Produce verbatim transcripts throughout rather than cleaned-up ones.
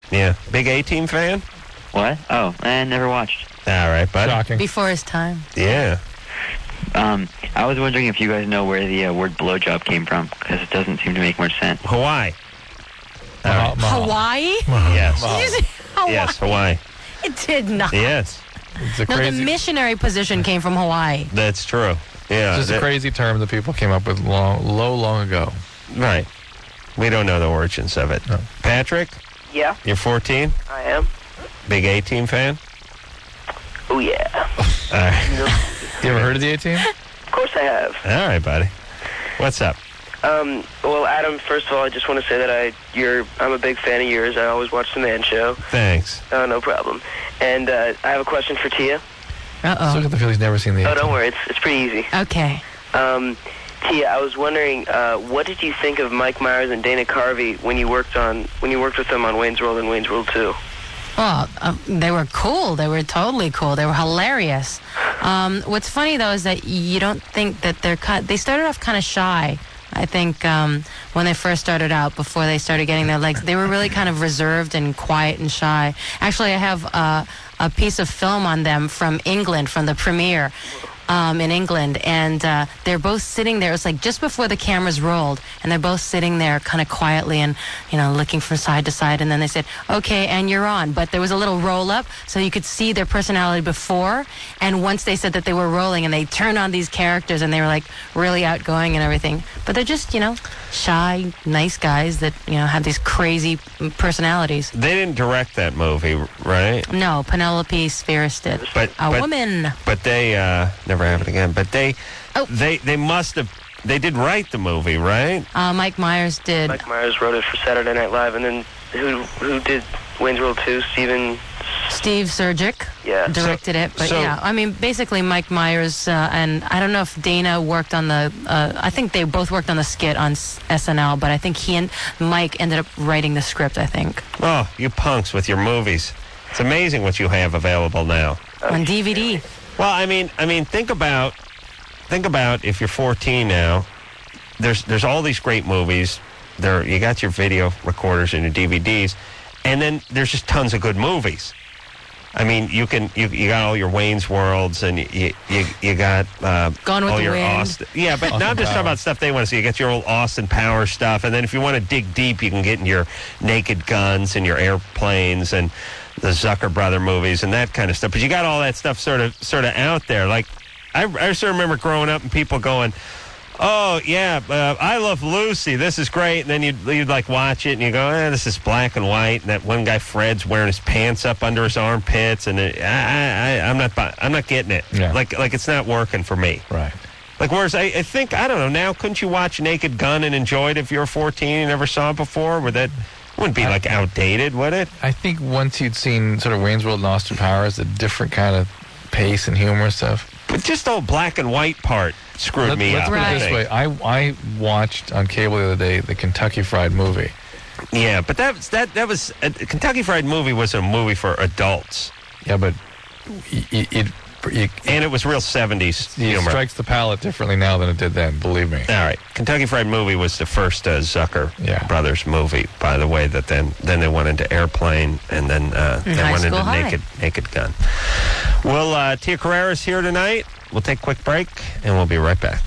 Yeah. Big A-Team fan? What? Oh, I never watched. All right, buddy. Shocking. Before his time. Yeah. Um, I was wondering if you guys know where the uh, word blowjob came from, because it doesn't seem to make much sense. Hawaii. All right. Hawaii? Yes. Did you say Hawaii? Yes, Hawaii. It did not. Yes. It's a No, crazy, the missionary position came from Hawaii. That's true. Yeah. it's just a that- crazy term that people came up with long, low, long ago. Right. We don't know the origins of it. No. Patrick, Yeah, you're fourteen? I am. Big A-Team fan? Oh, yeah. All right. You ever heard of the A-Team? Of course I have. All right, buddy. What's up? Um, well, Adam, first of all, I just want to say that I, you're, I'm a big fan of yours. I always watch The Man Show. Thanks. Oh, no problem. And uh, I have a question for Tia. Still Uh-oh. got the feeling he's never seen the Oh, A-Team. don't worry. It's, it's pretty easy. Okay. Um, Tia, I was wondering, uh, what did you think of Mike Myers and Dana Carvey when you worked on when you worked with them on Wayne's World and Wayne's World two? Well, uh, they were cool. They were totally cool. They were hilarious. Um, what's funny, though, is that you don't think that they're cut. They started off kind of shy. I think um, when they first started out, before they started getting their legs, they were really kind of reserved and quiet and shy. Actually, I have uh, a piece of film on them from England, from the premiere. Um, in England, and uh, they're both sitting there. It was like just before the cameras rolled, and they're both sitting there kind of quietly and, you know, looking from side to side, and then they said, okay, and you're on. But there was a little roll-up, so you could see their personality before, and once they said that they were rolling, and they turned on these characters, and they were, like, really outgoing and everything. But they're just, you know, shy, nice guys that, you know, have these crazy personalities. They didn't direct that movie, right? No, Penelope Spheris did. But a but, woman. But they uh, never happened again. But they, Oh. they, they must have. They did write the movie, right? Uh, Mike Myers did. Mike Myers wrote it for Saturday Night Live, and then who who did Wayne's World two? Steven. Steve Surgic Yeah. directed it, but so- yeah, I mean, basically Mike Myers uh, and I don't know if Dana worked on the. Uh, I think they both worked on the skit on S- SNL, but I think he and Mike ended up writing the script. I think Oh, you punks with your movies. It's amazing what you have available now. on D V D. Well, I mean, I mean, think about, think about if you're fourteen now. There's there's all these great movies. There, you got your video recorders and your D V Ds, and then there's just tons of good movies. I mean, you can you you got all your Wayne's Worlds, and you you you got uh, Gone with all the your Wind. Austin. Yeah, but Austin now I'm just talking Powers. about stuff they want to see. You get your old Austin Powers stuff, and then if you want to dig deep, you can get in your Naked Guns and your airplanes and the Zucker Brother movies and that kind of stuff. But you got all that stuff sort of sort of out there. Like I, I sort of remember growing up and people going, "Oh yeah, uh, I Love Lucy. This is great." And then you'd you'd like watch it and you go, "Eh, this is black and white." And that one guy Fred's wearing his pants up under his armpits, and it, I, I, I'm not bu- I'm not getting it. Yeah. Like like it's not working for me. Right. Like whereas I, I think I don't know now, couldn't you watch Naked Gun and enjoy it if you were fourteen and never saw it before? Would that wouldn't be like outdated, would it? I think once you'd seen sort of Wayne's World and Austin Powers, a different kind of pace and humor and stuff. But just the old black and white part screwed Let, me let's up. put Right. it this way. I, I watched on cable the other day the Kentucky Fried Movie. Yeah, but that was that that was uh, Kentucky Fried Movie was a movie for adults, Yeah, but it, it, it, and it was real seventies it humor. strikes the palate differently now than it did then, believe me. All right, Kentucky Fried Movie was the first uh, Zucker Yeah. Brothers movie, by the way. That then then they went into Airplane, and then uh, they High went School into High. Naked Naked Gun. Well, uh, Tia Carrera's here tonight. We'll take a quick break, and we'll be right back.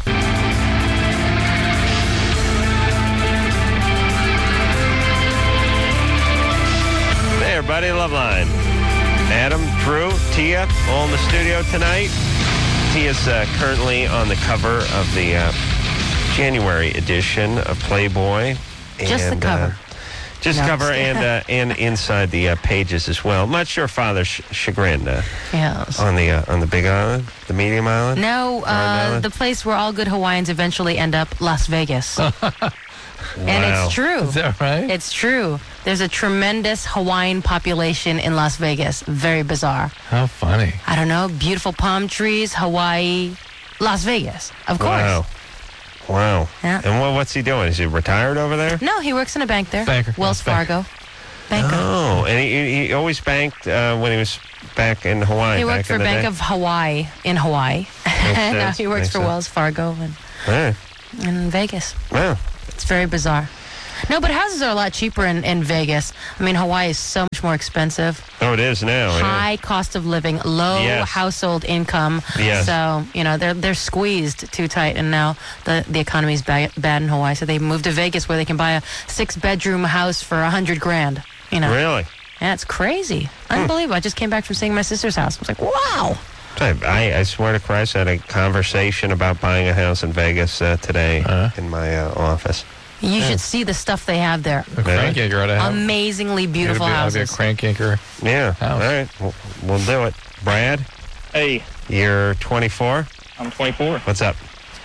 Hey, everybody, Loveline. Adam, Drew, Tia, all in the studio tonight. Tia's uh, currently on the cover of the uh, January edition of Playboy. Just the and, cover. Uh, just No, cover just- and uh, and inside the uh, pages as well. Much to her father's ch- chagrin uh, Yes. on the uh, on the Big Island, the Medium Island. No, Rhode uh, Island? the place where all good Hawaiians eventually end up, Las Vegas. And Wow. it's true. Is that right? It's true. There's a tremendous Hawaiian population in Las Vegas. Very bizarre. How funny. I don't know. Beautiful palm trees, Hawaii, Las Vegas. Of course. Wow. Wow. Yeah. And what, what's he doing? Is he retired over there? No, he works in a bank there. Banker. Wells Yes, banker. Fargo. Banker. Oh, and he, he always banked uh, when he was back in Hawaii. he back worked for in the Bank day? of Hawaii in Hawaii. and now sense, he works makes for sense. Wells Fargo and Yeah. in Vegas. Wow. It's very bizarre. No, but houses are a lot cheaper in, in Vegas. I mean, Hawaii is so much more expensive. Oh, it is now. High Yeah. cost of living, low Yes. household income. Yes. So, you know, they're they're squeezed too tight, and now the, the economy's bad, bad in Hawaii. So they moved to Vegas where they can buy a six-bedroom house for a hundred grand. You know. Really? Yeah, it's crazy. Unbelievable. I just came back from seeing my sister's house. I was like, wow. I, I swear to Christ, I had a conversation about buying a house in Vegas uh, today Uh-huh. in my uh, office. You should see the stuff they have there. A crank anchor ought to have. Amazingly beautiful It'd be, houses. It'd be a crank anchor. Yeah. House. All right. We'll, we'll do it. Brad, Hey, you're twenty-four. I'm twenty-four. What's up?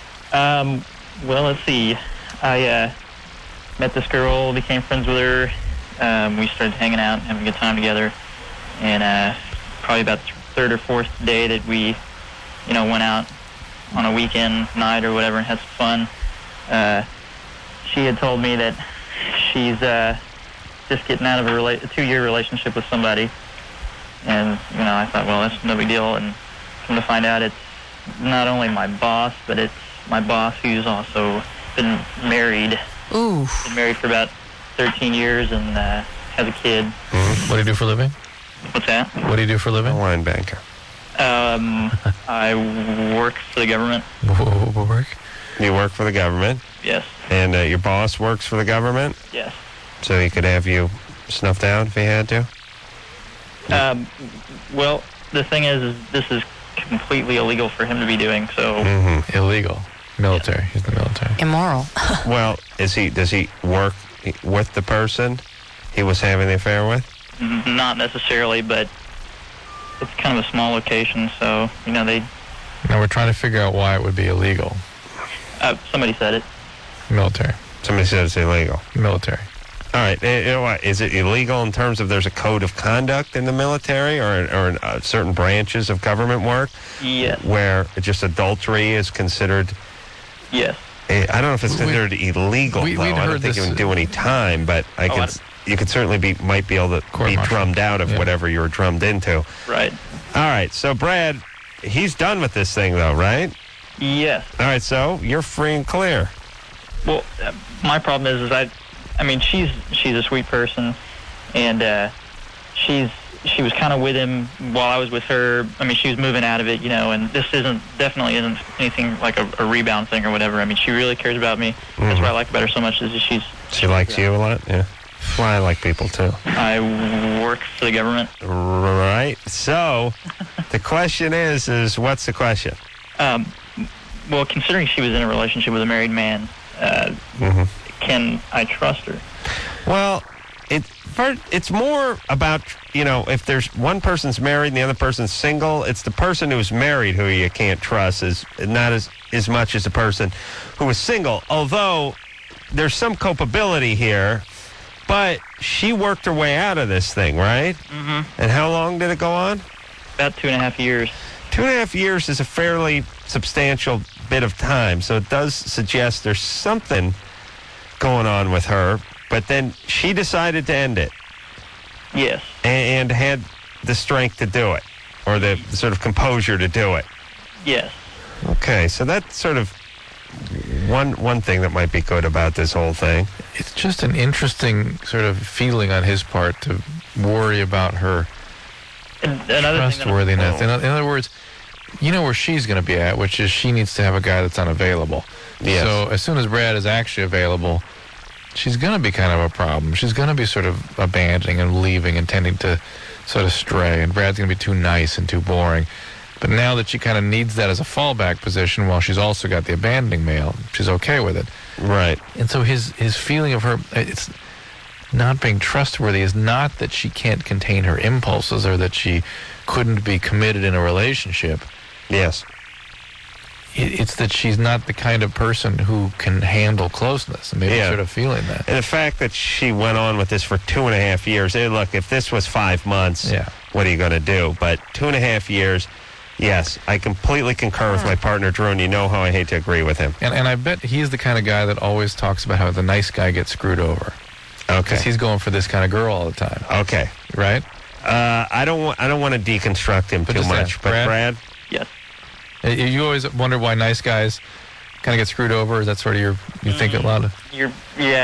Um, well, let's see. I uh, met this girl, became friends with her. Um, we started hanging out, having a good time together. And uh, probably about the third or fourth day that we, you know, went out on a weekend night or whatever and had some fun, uh, she had told me that she's uh, just getting out of a, rela- a two-year relationship with somebody. And, you know, I thought, well, that's no big deal. And come to find out, it's not only my boss, but it's my boss who's also been married. Ooh. Been married for about thirteen years and uh, has a kid. What do you do for a living? What's that? What do you do for a A living? wine banker. Um, I work for the government. What work? You work for the government, Yes. and uh, your boss works for the government, Yes. so he could have you snuffed out if he had to? Um, well, the thing is, is this is completely illegal for him to be doing. So Mm-hmm. Illegal. Military. He's in the military. Immoral. Well, is he? Does he work with the person he was having the affair with? n- not necessarily, but it's kind of a small location. So you know, they Now we're trying to figure out why it would be illegal. uh, somebody said it. Military. Somebody said it's illegal. Military. All right. eh, eh, what, Is it illegal in terms of there's a code of conduct in the military or, or in uh, certain branches of government work Yes. where just adultery is considered? Yes. eh, I don't know if it's We- considered illegal. we- though. we'd I don't heard think you this- can do any time, but I Oh, could. I- s- You could certainly be might be able to Court be martial. drummed out of Yeah. whatever you were drummed into. Right. All right. So Brad, he's done with this thing though, right? Yes. All right. So you're free and clear. Well, uh, my problem is, is I, I mean, she's she's a sweet person, and uh, she's she was kind of with him while I was with her. I mean, she was moving out of it, you know. And this isn't definitely isn't anything like a, a rebound thing or whatever. I mean, she really cares about me. That's what I like about her so much is that she's. She likes you a lot. Yeah. Well, I like people too. I work for the government. Right. So the question is, is what's the question? Um, well, considering she was in a relationship with a married man, uh, Mm-hmm. can I trust her? Well, it first, it's more about, you know, if there's one person's married and the other person's single, it's the person who's married who you can't trust, is not as as much as the person who is single. Although there's some culpability here, but she worked her way out of this thing, right? Mm-hmm. And how long did it go on? About two and a half years. Two and a half years is a fairly substantial bit of time, so it does suggest there's something going on with her. But then she decided to end it Yes. and, and had the strength to do it, or the sort of composure to do it. Yes. Okay, so that's sort of one one thing that might be good about this whole thing. It's just an interesting sort of feeling on his part to worry about her And another trustworthiness. Thing In, in other words, you know where she's going to be at, which is she needs to have a guy that's unavailable. Yes. So as soon as Brad is actually available, she's going to be kind of a problem. She's going to be sort of abandoning and leaving and tending to sort of stray, and Brad's going to be too nice and too boring. But now that she kind of needs that as a fallback position while she's also got the abandoning male, she's okay with it. Right. And so his his feeling of her, it's not being trustworthy is not that she can't contain her impulses or that she couldn't be committed in a relationship. Yes. It, it's that she's not the kind of person who can handle closeness. And maybe Yeah. sort of feeling that. And the fact that she went on with this for two and a half years, eh, look, if this was five months, Yeah. what are you going to do? But two and a half years, yes, I completely concur with my partner, Drew, and you know how I hate to agree with him. And and I bet he's the kind of guy that always talks about how the nice guy gets screwed over. Okay. Because he's going for this kind of girl all the time. Okay. Right? Uh, I don't want. I don't want to deconstruct him But too just much. ask, But Brad? Brad, Yes. Uh, You always wonder why nice guys kind of get screwed over. Is that sort of your, you think a lot of? You're, yeah, you're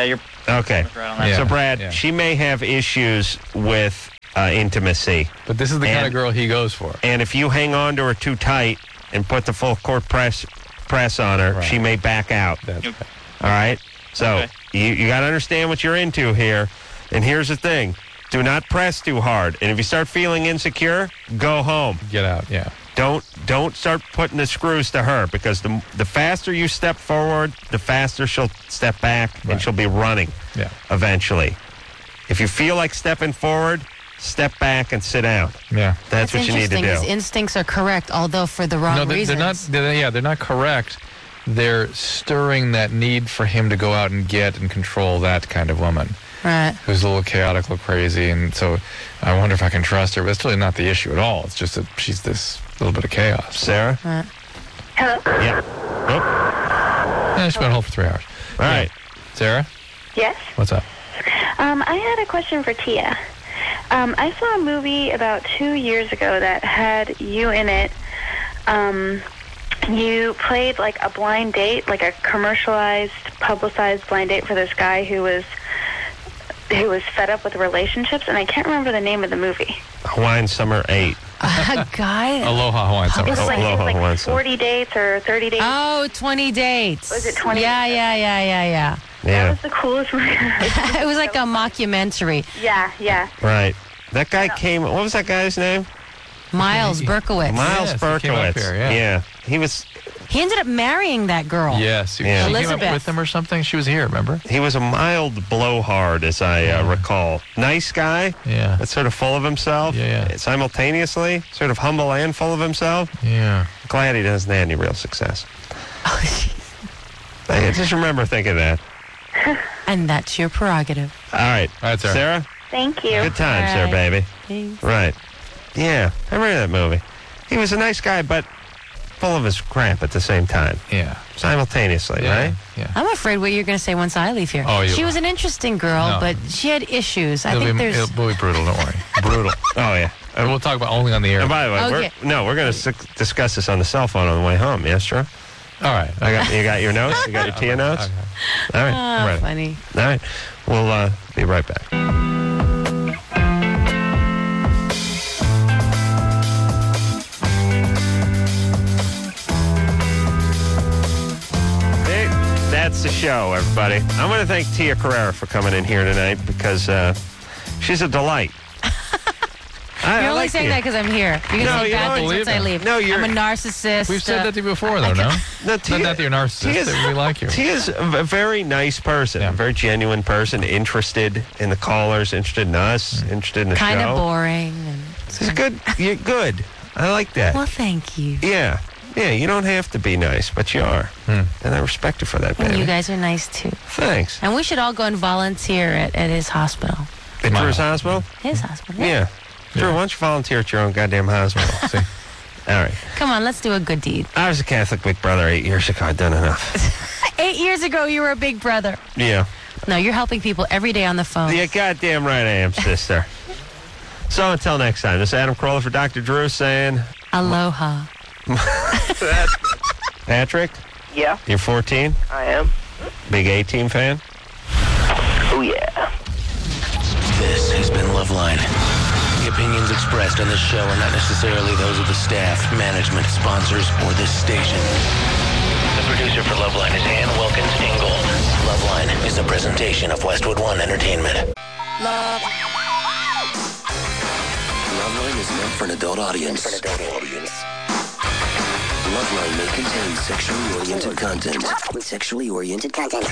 Okay. Right on that. Yeah. So, Brad, yeah. she may have issues with uh, intimacy. But this is the kind And- of girl he goes for. And if you hang on to her too tight and put the full court press press on her, Right. she may back out. That's Yep. All right? So Okay. you, you got to understand what you're into here. And here's the thing. Do not press too hard. And if you start feeling insecure, go home. Get out, yeah. Don't don't start putting the screws to her, because the the faster you step forward, the faster she'll step back and Right. she'll be running Yeah. eventually. If you feel like stepping forward, step back and sit down. Yeah. That's, what you need to interesting. His do. instincts are correct, although for the wrong No, they're, reasons. they're not. They're, yeah, they're not correct. They're stirring that need for him to go out and get and control that kind of woman Right. who's a little chaotic, a little crazy, and so I wonder if I can trust her. But it's really not the issue at all. It's just that she's this little bit of chaos. Sarah? Right. Hello. Yeah. Oh, Yeah, she's been home for three hours. all right. Sarah, Yes. what's up? Um, I had a question for Tia. Um, I saw a movie about two years ago that had you in it. Um, you played like a blind date, like a commercialized, publicized blind date for this guy who was who was fed up with relationships, and I can't remember the name of the movie. Hawaiian Summer eight. A guy. Aloha Hawaiian It Summer. was like, it was Aloha like Hawaiian Summer. forty dates or thirty dates. Oh, twenty dates. Was it twenty? Yeah, yeah, yeah, yeah, yeah. That Yeah, was the coolest movie. It was like a mockumentary. Yeah, yeah. right. That guy came, what was that guy's name? Miles Berkowitz. Miles Yes, he came up Berkowitz. here, yeah. He was He ended up marrying that girl. Yes, she, Yeah. she came Elizabeth. up with him or something. She was here, remember? he was a mild blowhard, as I uh, recall. Nice guy, Yeah, but sort of full of himself. Yeah, yeah. Simultaneously, sort of humble and full of himself. yeah. Glad he doesn't have any real success. I just remember thinking that. And that's your prerogative. All right. All right, Sarah. Sarah? Thank you. Good times All there, right. baby. Thanks. Right. Yeah, I remember that movie. He was a nice guy, but full of his crap at the same time, Yeah. simultaneously, Yeah. right? Yeah. I'm afraid what you're going to say once I leave here. Oh, you she will. was an interesting girl, No. but she had issues. I It'll think be, there's. it'll be brutal, don't worry. Brutal. Oh, yeah. And we'll talk about only on the air. And by the way, Okay. we're, no, we're going to discuss this on the cell phone on the way home. Yes, sir? All right. I got, you got your notes? You got your Tia notes? Okay. All right. Ah, Right. funny. All right. We'll uh, be right back. Hey, that's the show, everybody. I'm going to thank Tia Carrera for coming in here tonight, because uh, she's a delight. I, You're I only like saying Tia. that because I'm here. You're going to No, say you bad don't things believe once I that. leave. No, you're- I'm a narcissist. We've said uh, that to you before, I- though, I no? can- No, Tia, Not that you're a narcissist. Tia's- that we like you. Tia's a v- very nice person, Yeah. a very genuine person, interested in the callers, interested in us, Mm. interested in the Kind show. of boring. And, It's good. You're good. I like that. well, thank you. Yeah. Yeah, you don't have to be nice, but you are. Hmm. And I respect you for that, And baby. you guys are nice too. Thanks. And we should all go and volunteer at, at his hospital. At Wow. Drew's Hospital? His hospital. Yeah. Drew, Yeah. why don't you volunteer at your own goddamn hospital? See? All right. Come on, let's do a good deed. I was a Catholic big brother eight years ago. I'd done enough. Eight years ago, you were a big brother. Yeah. No, you're helping people every day on the phone. Yeah, goddamn right I am, sister. So until next time, this is Adam Carolla for Doctor Drew saying, Aloha. Patrick, Yeah, you're fourteen? I am. Big A-Team fan? Oh yeah. This has been Loveline. The opinions expressed on this show are not necessarily those of the staff, management, sponsors, or this station. The producer for Loveline is Ann Wilkins Ingold. Loveline is a presentation of Westwood One Entertainment. Loveline is meant for an adult audience. For an adult audience. Loveline may contain sexually oriented content. Sexually oriented content.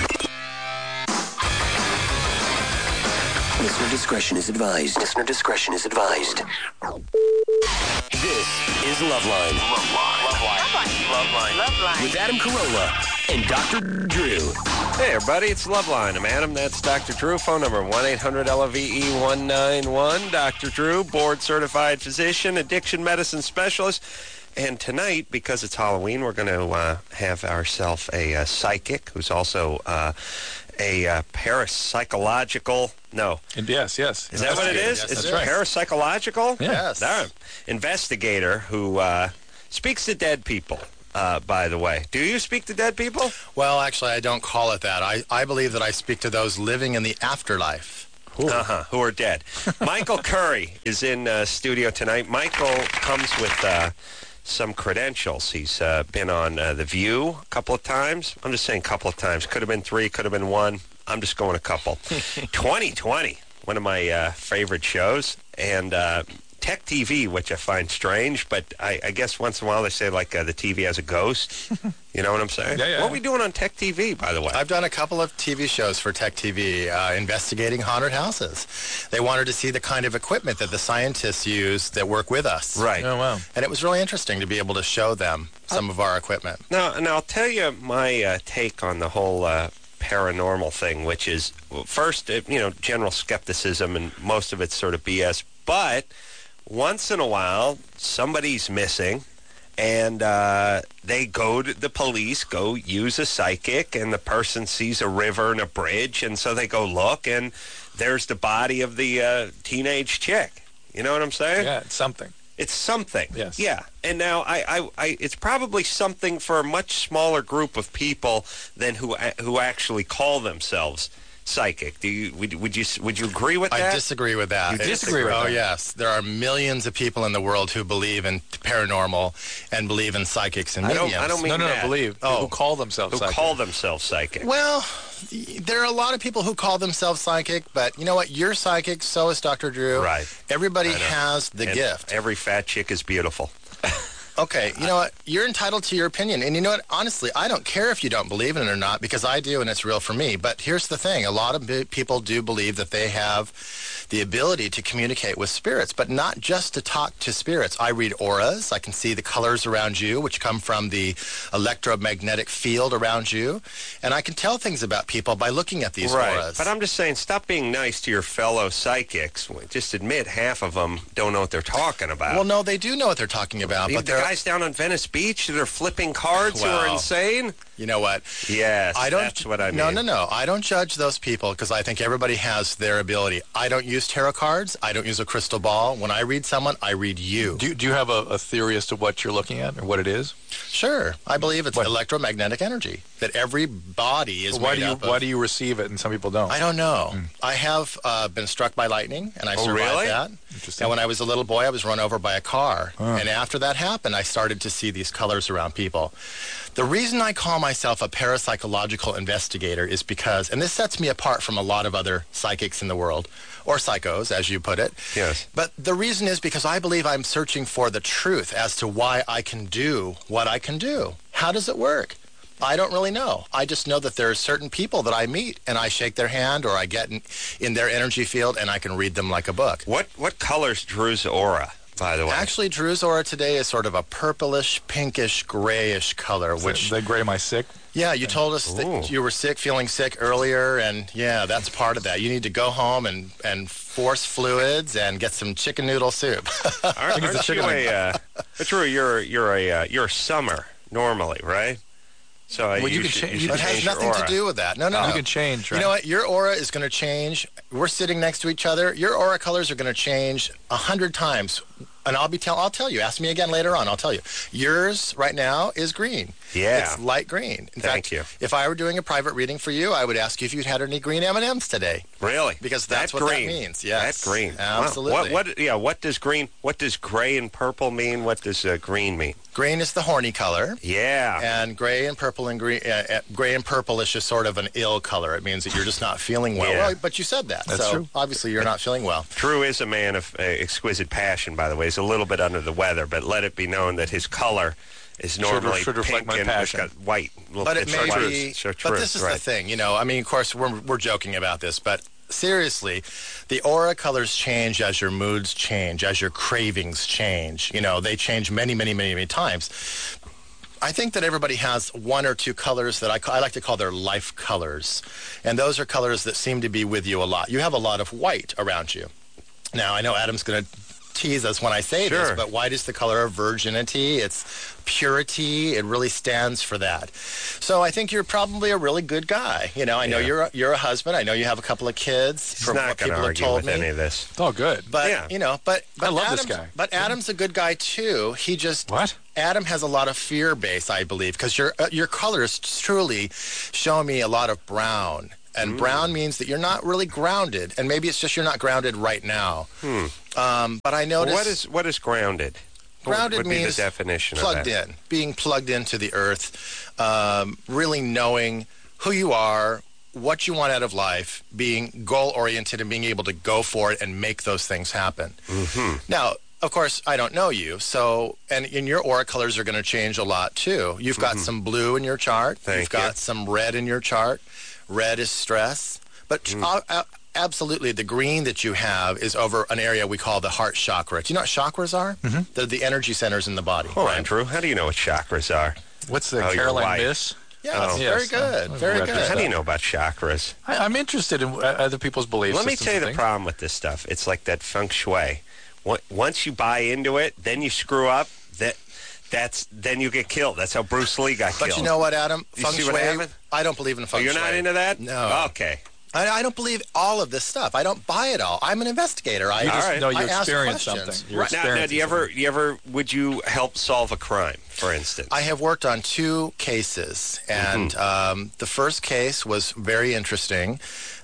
Listener discretion is advised. Listener discretion is advised. This is Loveline. Loveline. Loveline. Loveline. Loveline. With Adam Carolla and Doctor Drew. Hey, everybody, it's Loveline. I'm Adam. That's Doctor Drew. Phone number one eight hundred L V E one nine one. Doctor Drew, board-certified physician, addiction medicine specialist. And tonight, because it's Halloween, we're going to uh, have ourselves a uh, psychic who's also uh, a uh, parapsychological... No. And yes, yes. Is that what it is? Yes, It's that's right. parapsychological? Yes. All right. Investigator who uh, speaks to dead people uh, by the way. Do you speak to dead people? Well, actually, I don't call it that. I, I believe that I speak to those living in the afterlife. Uh-huh, who are dead. Michael Curry is in uh, studio tonight. Michael comes with uh, some credentials. He's uh, been on uh, The View a couple of times. I'm just saying a couple of times. Could have been three, could have been one. I'm just going a couple. twenty twenty, one of my uh, favorite shows. And uh, Tech T V, which I find strange, but I, I guess once in a while they say, like, uh, the T V has a ghost. You know what I'm saying? Yeah, yeah. What are we doing on Tech T V, by the way? I've done a couple of T V shows for Tech T V uh, investigating haunted houses. They wanted to see the kind of equipment that the scientists use that work with us. Right. Oh, wow. And it was really interesting to be able to show them some of our equipment. Now, and I'll tell you my uh, take on the whole uh, paranormal thing, which is, well, first, uh, you know, general skepticism, and most of it's sort of B S. But once in a while, somebody's missing, and uh, they go to the police, go use a psychic, and the person sees a river and a bridge, and so they go look, and there's the body of the uh, teenage chick. You know what I'm saying? Yeah, it's something. It's something. Yes. Yeah. And now I, I, I, it's probably something for a much smaller group of people than who who actually call themselves psychic. Do you would, would you would you agree with that? I disagree with that. You It's- disagree with oh, that? yes. There are millions of people in the world who believe in paranormal and believe in psychics and I don't- mediums. I don't mean No, no, no, that. believe. Oh. Who call themselves Who psychic. call themselves psychic? Well, there are a lot of people who call themselves psychic, but you know what? You're psychic, so is Doctor Drew. Right. Everybody I know. has the And gift. Every fat chick is beautiful. Okay, you know what? You're entitled to your opinion. And you know what? Honestly, I don't care if you don't believe in it or not, because I do, and it's real for me. But here's the thing. A lot of b- people do believe that they have the ability to communicate with spirits, but not just to talk to spirits. I read auras. I can see the colors around you, which come from the electromagnetic field around you. And I can tell things about people by looking at these Right. auras. But I'm just saying, stop being nice to your fellow psychics. Just admit half of them don't know what they're talking about. Well, no, they do know what they're talking about, the but they're... guys down on Venice Beach that are flipping cards who are Well, insane? You know what? Yes, I don't, that's what I mean. No, no, no. I don't judge those people because I think everybody has their ability. I don't use tarot cards. I don't use a crystal ball. When I read someone, I read you. Do, do you have a, a theory as to what you're looking at or what it is? Sure. I believe it's What? electromagnetic energy, that every body is why made do you up of. Why do you receive it and some people don't? I don't know. I have uh, been struck by lightning, and I Oh, survived really? that. Interesting. And when I was a little boy, I was run over by a car. Huh. And after that happened, I started to see these colors around people. The reason I call myself a parapsychological investigator is because, and this sets me apart from a lot of other psychics in the world, or psychos, as you put it. Yes. But the reason is because I believe I'm searching for the truth as to why I can do what I can do. How does it work? I don't really know. I just know that there are certain people that I meet, and I shake their hand, or I get in, in their energy field, and I can read them like a book. What what color's Drew's aura, by the way? Actually, Drew's aura today is sort of a purplish, pinkish, grayish color, which... they gray my sick. Yeah, you told us Ooh. that you were sick, feeling sick earlier, and yeah, that's part of that. You need to go home and, and force fluids and get some chicken noodle soup. Aren't, aren't you a, uh, but Drew, you're, you're, a, uh, you're a summer, normally, right? So uh, Well, you you, can should, change- you It should has change your nothing to aura. do with that. No, no, You no. can change, right? You know what? Your aura is going to change. We're sitting next to each other. Your aura colors are going to change a hundred times. And I'll be tell. I'll tell you. Ask me again later on. I'll tell you. Yours right now is green. Yeah. It's light green. In Thank fact, you. if I were doing a private reading for you, I would ask you if you'd had any green M and M's today. Really? Because that's that what green. that means. Yes. That green. Wow. Absolutely. What, what? Yeah. What does green? What does gray and purple mean? What does uh, green mean? Green is the horny color. Yeah. And gray and purple and green, uh, uh, gray and purple is just sort of an ill color. It means that you're just not feeling well. Yeah. Well, but you said that, That's so true. obviously you're not feeling well. Drew is a man of uh, exquisite passion, by the way. He's a little bit under the weather, but let it be known that his color is Should- normally should reflect pink my and it's passion. got white. Look, But it it's may white. be. So But true, this is right. the thing, you know. I mean, of course, we're we're joking about this, but seriously, the aura colors change as your moods change, as your cravings change. You know, they change many, many, many, many times. I think that everybody has one or two colors that I, ca- I like to call their life colors. And those are colors that seem to be with you a lot. You have a lot of white around you. Now, I know Adam's going to tease us when I say Sure. this, but white is the color of virginity. It's purity. It really stands for that. So I think you're probably a really good guy. You know, I know Yeah. you're a, you're a husband. I know you have a couple of kids. He's from not what going to people have argue told with me. any of this. It's all good. But Yeah. you know, but, but I love Adam's, this guy. But Adam's a good guy too. He just What? Adam has a lot of fear base, I believe, because your uh, your colors truly show me a lot of brown, and brown means that you're not really grounded, and maybe it's just you're not grounded right now. Hmm. Um, but I noticed What is what is grounded? What grounded would means be the definition plugged of that? in, being plugged into the earth, um, really knowing who you are, what you want out of life, being goal-oriented and being able to go for it and make those things happen. Mm-hmm. Now, of course, I don't know you, so, and in your aura colors are going to change a lot, too. You've got some blue in your chart. Thank You've got you. some red in your chart. Red is stress. But Mm. uh, uh, absolutely, the green that you have is over an area we call the heart chakra. Do you know what chakras are? Mm-hmm. They're the energy centers in the body. Oh, right? Andrew, how do you know what chakras are? What's the Oh, you're Caroline white. Miss? Yes, Oh. very Yes, good. I've Very read good. this How do you stuff. know about chakras? I, I'm interested in uh, other people's beliefs. Let me systems tell you and the things. problem with this stuff. It's like that feng shui. On- Once you buy into it, then you screw up. That that's then you get killed. That's how Bruce Lee got But killed. you know what, Adam? You Feng see shui. what happened? I don't believe in Oh, feng you're shui. not into that? No. Okay. I, I don't believe all of this stuff. I don't buy it all. I'm an investigator. I You just just right. know you I ask experienced questions. something. You're Right. Now, now, do experiencing you ever, something. you ever, would you help solve a crime, for instance? I have worked on two cases, and um, the first case was very interesting.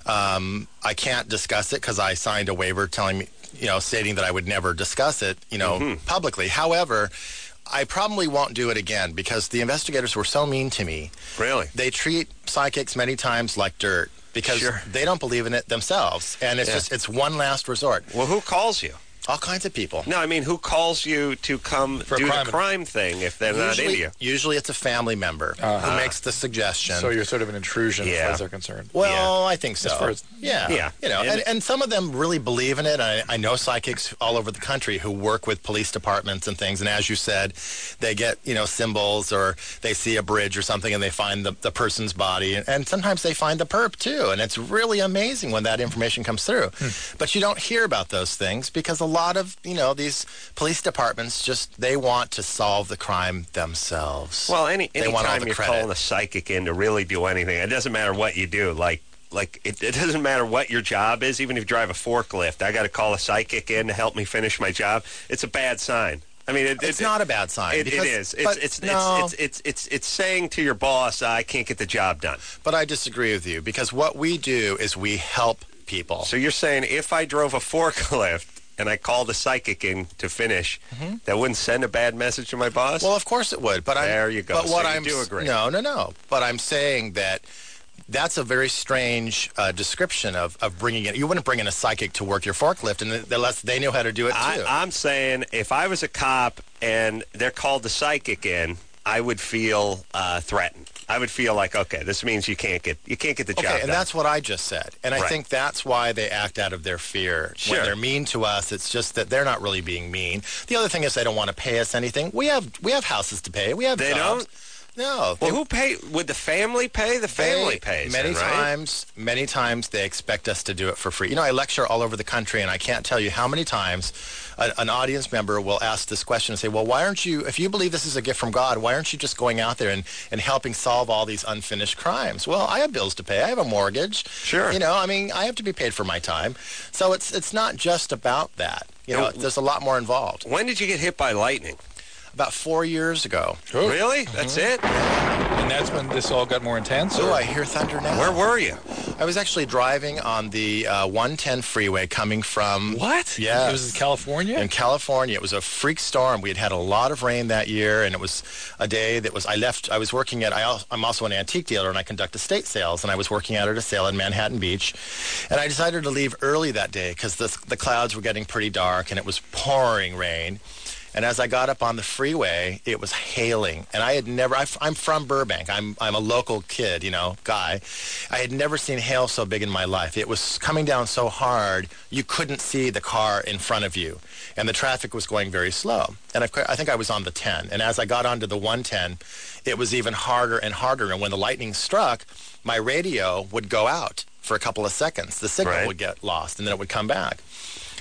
Um, I can't discuss it because I signed a waiver telling me, you know, stating that I would never discuss it, you know, publicly. However, I probably won't do it again because the investigators were so mean to me. Really? They treat psychics many times like dirt because Sure. they don't believe in it themselves, and it's Yeah. just it's one last resort. Well, who calls you? All kinds of people. No, I mean, who calls you to come For a do crime. the crime thing if they're not into Usually, you? usually it's a family member who makes the suggestion. So you're sort of an intrusion as Yeah. far as they're concerned. Well, I think so. As far as- yeah, Yeah. You know, And- and, and some of them really believe in it. I, I know psychics all over the country who work with police departments and things. And as you said, they get, you know, symbols or they see a bridge or something and they find the, the person's body. And, and sometimes they find the perp too. And it's really amazing when that information comes through. But you don't hear about those things because a lot of, you know, these police departments just, they want to solve the crime themselves. Well, any They want all anytime the you're credit. calling a psychic in to really do anything, it doesn't matter what you do. Like, like it, it doesn't matter what your job is. Even if you drive a forklift, I got to call a psychic in to help me finish my job. It's a bad sign. I mean, it, It's it, not a bad sign. It, because- it is. It's but it's, no. it's, it's it's it's it's saying to your boss, I can't get the job done. But I disagree with you because what we do is we help people. So you're saying if I drove a forklift and I called a psychic in to finish, that wouldn't send a bad message to my boss? Well, of course it would. But I'm, There you go. But what So you I'm do agree. No, no, no. But I'm saying that that's a very strange uh, description of, of bringing in. You wouldn't bring in a psychic to work your forklift and unless they know how to do it too. I, I'm saying if I was a cop and they're called the psychic in, I would feel uh, threatened. I would feel like, okay, this means you can't get you can't get the job Okay, done. and that's what I just said. And I Right. think that's why they act out of their fear. Sure. When they're mean to us, it's just that they're not really being mean. The other thing is they don't want to pay us anything. We have we have houses to pay. We have They jobs. don't? No. Well, they- who pay? Would the family pay? The family They- pays. Many then, right? times, many times they expect us to do it for free. You know, I lecture all over the country, and I can't tell you how many times a, an audience member will ask this question and say, well, why aren't you, if you believe this is a gift from God, why aren't you just going out there and, and helping solve all these unfinished crimes? Well, I have bills to pay. I have a mortgage. Sure. You know, I mean, I have to be paid for my time. So it's it's not just about that. You know, And- there's a lot more involved. When did you get hit by lightning? About four years ago. Really? That's it? And that's when this all got more intense? Oh, or- I hear thunder now. Where were you? I was actually driving on the uh, one ten freeway coming from... What? Yes. It was in California? In California. It was a freak storm. We had had a lot of rain that year, and it was a day that was... I left... I was working at... I al- I'm also an antique dealer, and I conduct estate sales, and I was working out at a sale in Manhattan Beach. And I decided to leave early that day because the, the clouds were getting pretty dark, and it was pouring rain. And as I got up on the freeway, it was hailing. And I had never, I, I'm from Burbank. I'm, I'm a local kid, you know, guy. I had never seen hail so big in my life. It was coming down so hard, you couldn't see the car in front of you. And the traffic was going very slow. And I, I think I was on the ten. And as I got onto the one ten, it was even harder and harder. And when the lightning struck, my radio would go out for a couple of seconds. The signal Right. would get lost, and then it would come back.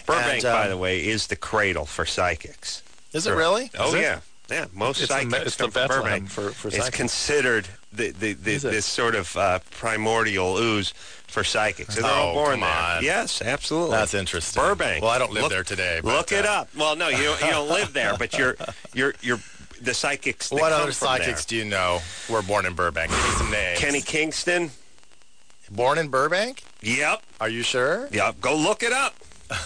Burbank, And, um, by the way, is the cradle for psychics. Is it really? Oh, Is it? yeah. Yeah, most It's the psychics Me- it's the come from Bethlehem Burbank. for- for it's psychics. considered the, the, the, Is it? this sort of uh, primordial ooze for psychics. And they're all Oh, born come there. on. Yes, absolutely. That's interesting. Burbank. Well, I don't live Look- there today. But, Look it uh, up. Well, no, you don't, you don't live there, but you're you're you're the psychics. That What come other from psychics there. do you know were born in Burbank? Give me some names. Kenny Kingston. Born in Burbank? Yep. Are you sure? Yep. Go look it up.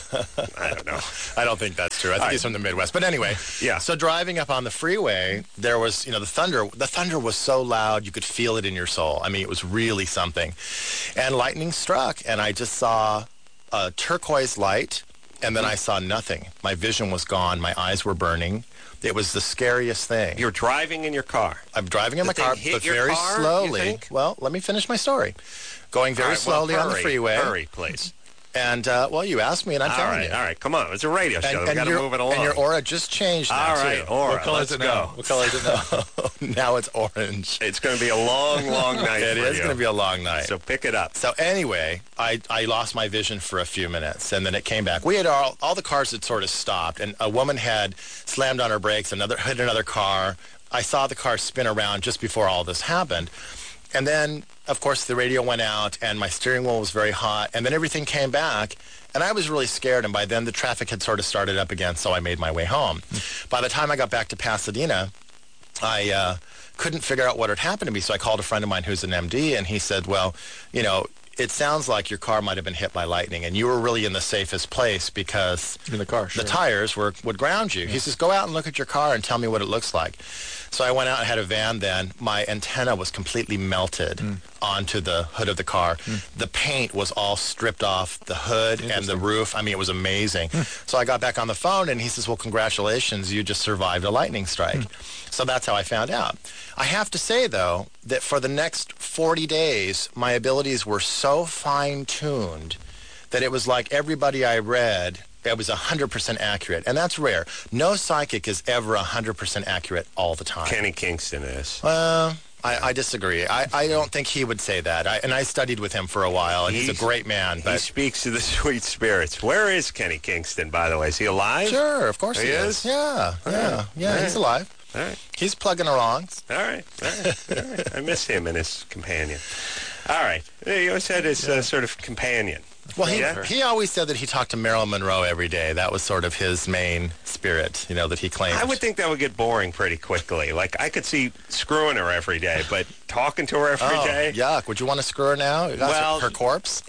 I don't know. I don't think that's true. I think right. he's from the Midwest. But anyway, Yeah. So driving up on the freeway, there was, you know, the thunder. The thunder was so loud you could feel it in your soul. I mean, it was really something. And lightning struck, and I just saw a turquoise light, and then I saw nothing. My vision was gone. My eyes were burning. It was the scariest thing. You're driving in your car. I'm driving in The my car, thing hit but your very car, you slowly. think? Well, let me finish my story. Going very All right, well, slowly on the hurry, freeway. Hurry, please. And, uh, well, you asked me, and I'm all telling right, you. all right. Come on. It's a radio show. And, We've and got to your, move it along. and your aura just changed now, all right, too. aura. What color let's is it go. now? What color is it now? Now it's orange. It's going to be a long, long night. It for is you. going to be a long night. So pick it up. So anyway, I, I lost my vision for a few minutes, and then it came back. We had all, all the cars had sort of stopped, and a woman had slammed on her brakes, another hit another car. I saw the car spin around just before all this happened. And then, of course, the radio went out, and my steering wheel was very hot, and then everything came back, and I was really scared, and by then the traffic had sort of started up again, so I made my way home. By the time I got back to Pasadena, I uh, couldn't figure out what had happened to me, so I called a friend of mine who's an M D, and he said, well, you know, it sounds like your car might have been hit by lightning, and you were really in the safest place because In the car, sure. the tires were would ground you. He says, go out and look at your car and tell me what it looks like. So I went out and had a van then. My antenna was completely melted Mm. onto the hood of the car. The paint was all stripped off the hood and the roof. I mean, it was amazing. So I got back on the phone, and he says, well, congratulations, you just survived a lightning strike. So that's how I found out. I have to say, though, that for the next forty days, my abilities were so fine-tuned that it was like everybody I read, it was one hundred percent accurate. And that's rare. No psychic is ever one hundred percent accurate all the time. Kenny Kingston is. Uh, I, I disagree. I, I don't think he would say that. I, and I studied with him for a while, and he's, He's- a great man. He But speaks to the sweet spirits. Where is Kenny Kingston, by the way? Is he alive? sure, of course He he, is? Yeah, yeah, yeah. All He's right. alive. All right. He's plugging along. All right. All right. All right. I miss him and his companion. All right. He always had his uh, sort of companion. Well, he Yeah. he always said that he talked to Marilyn Monroe every day. That was sort of his main spirit, you know, that he claimed. I would think that would get boring pretty quickly. Like, I could see screwing her every day, but talking to her every oh, day? yuck. Would you want to screw her now? That's Well, her corpse?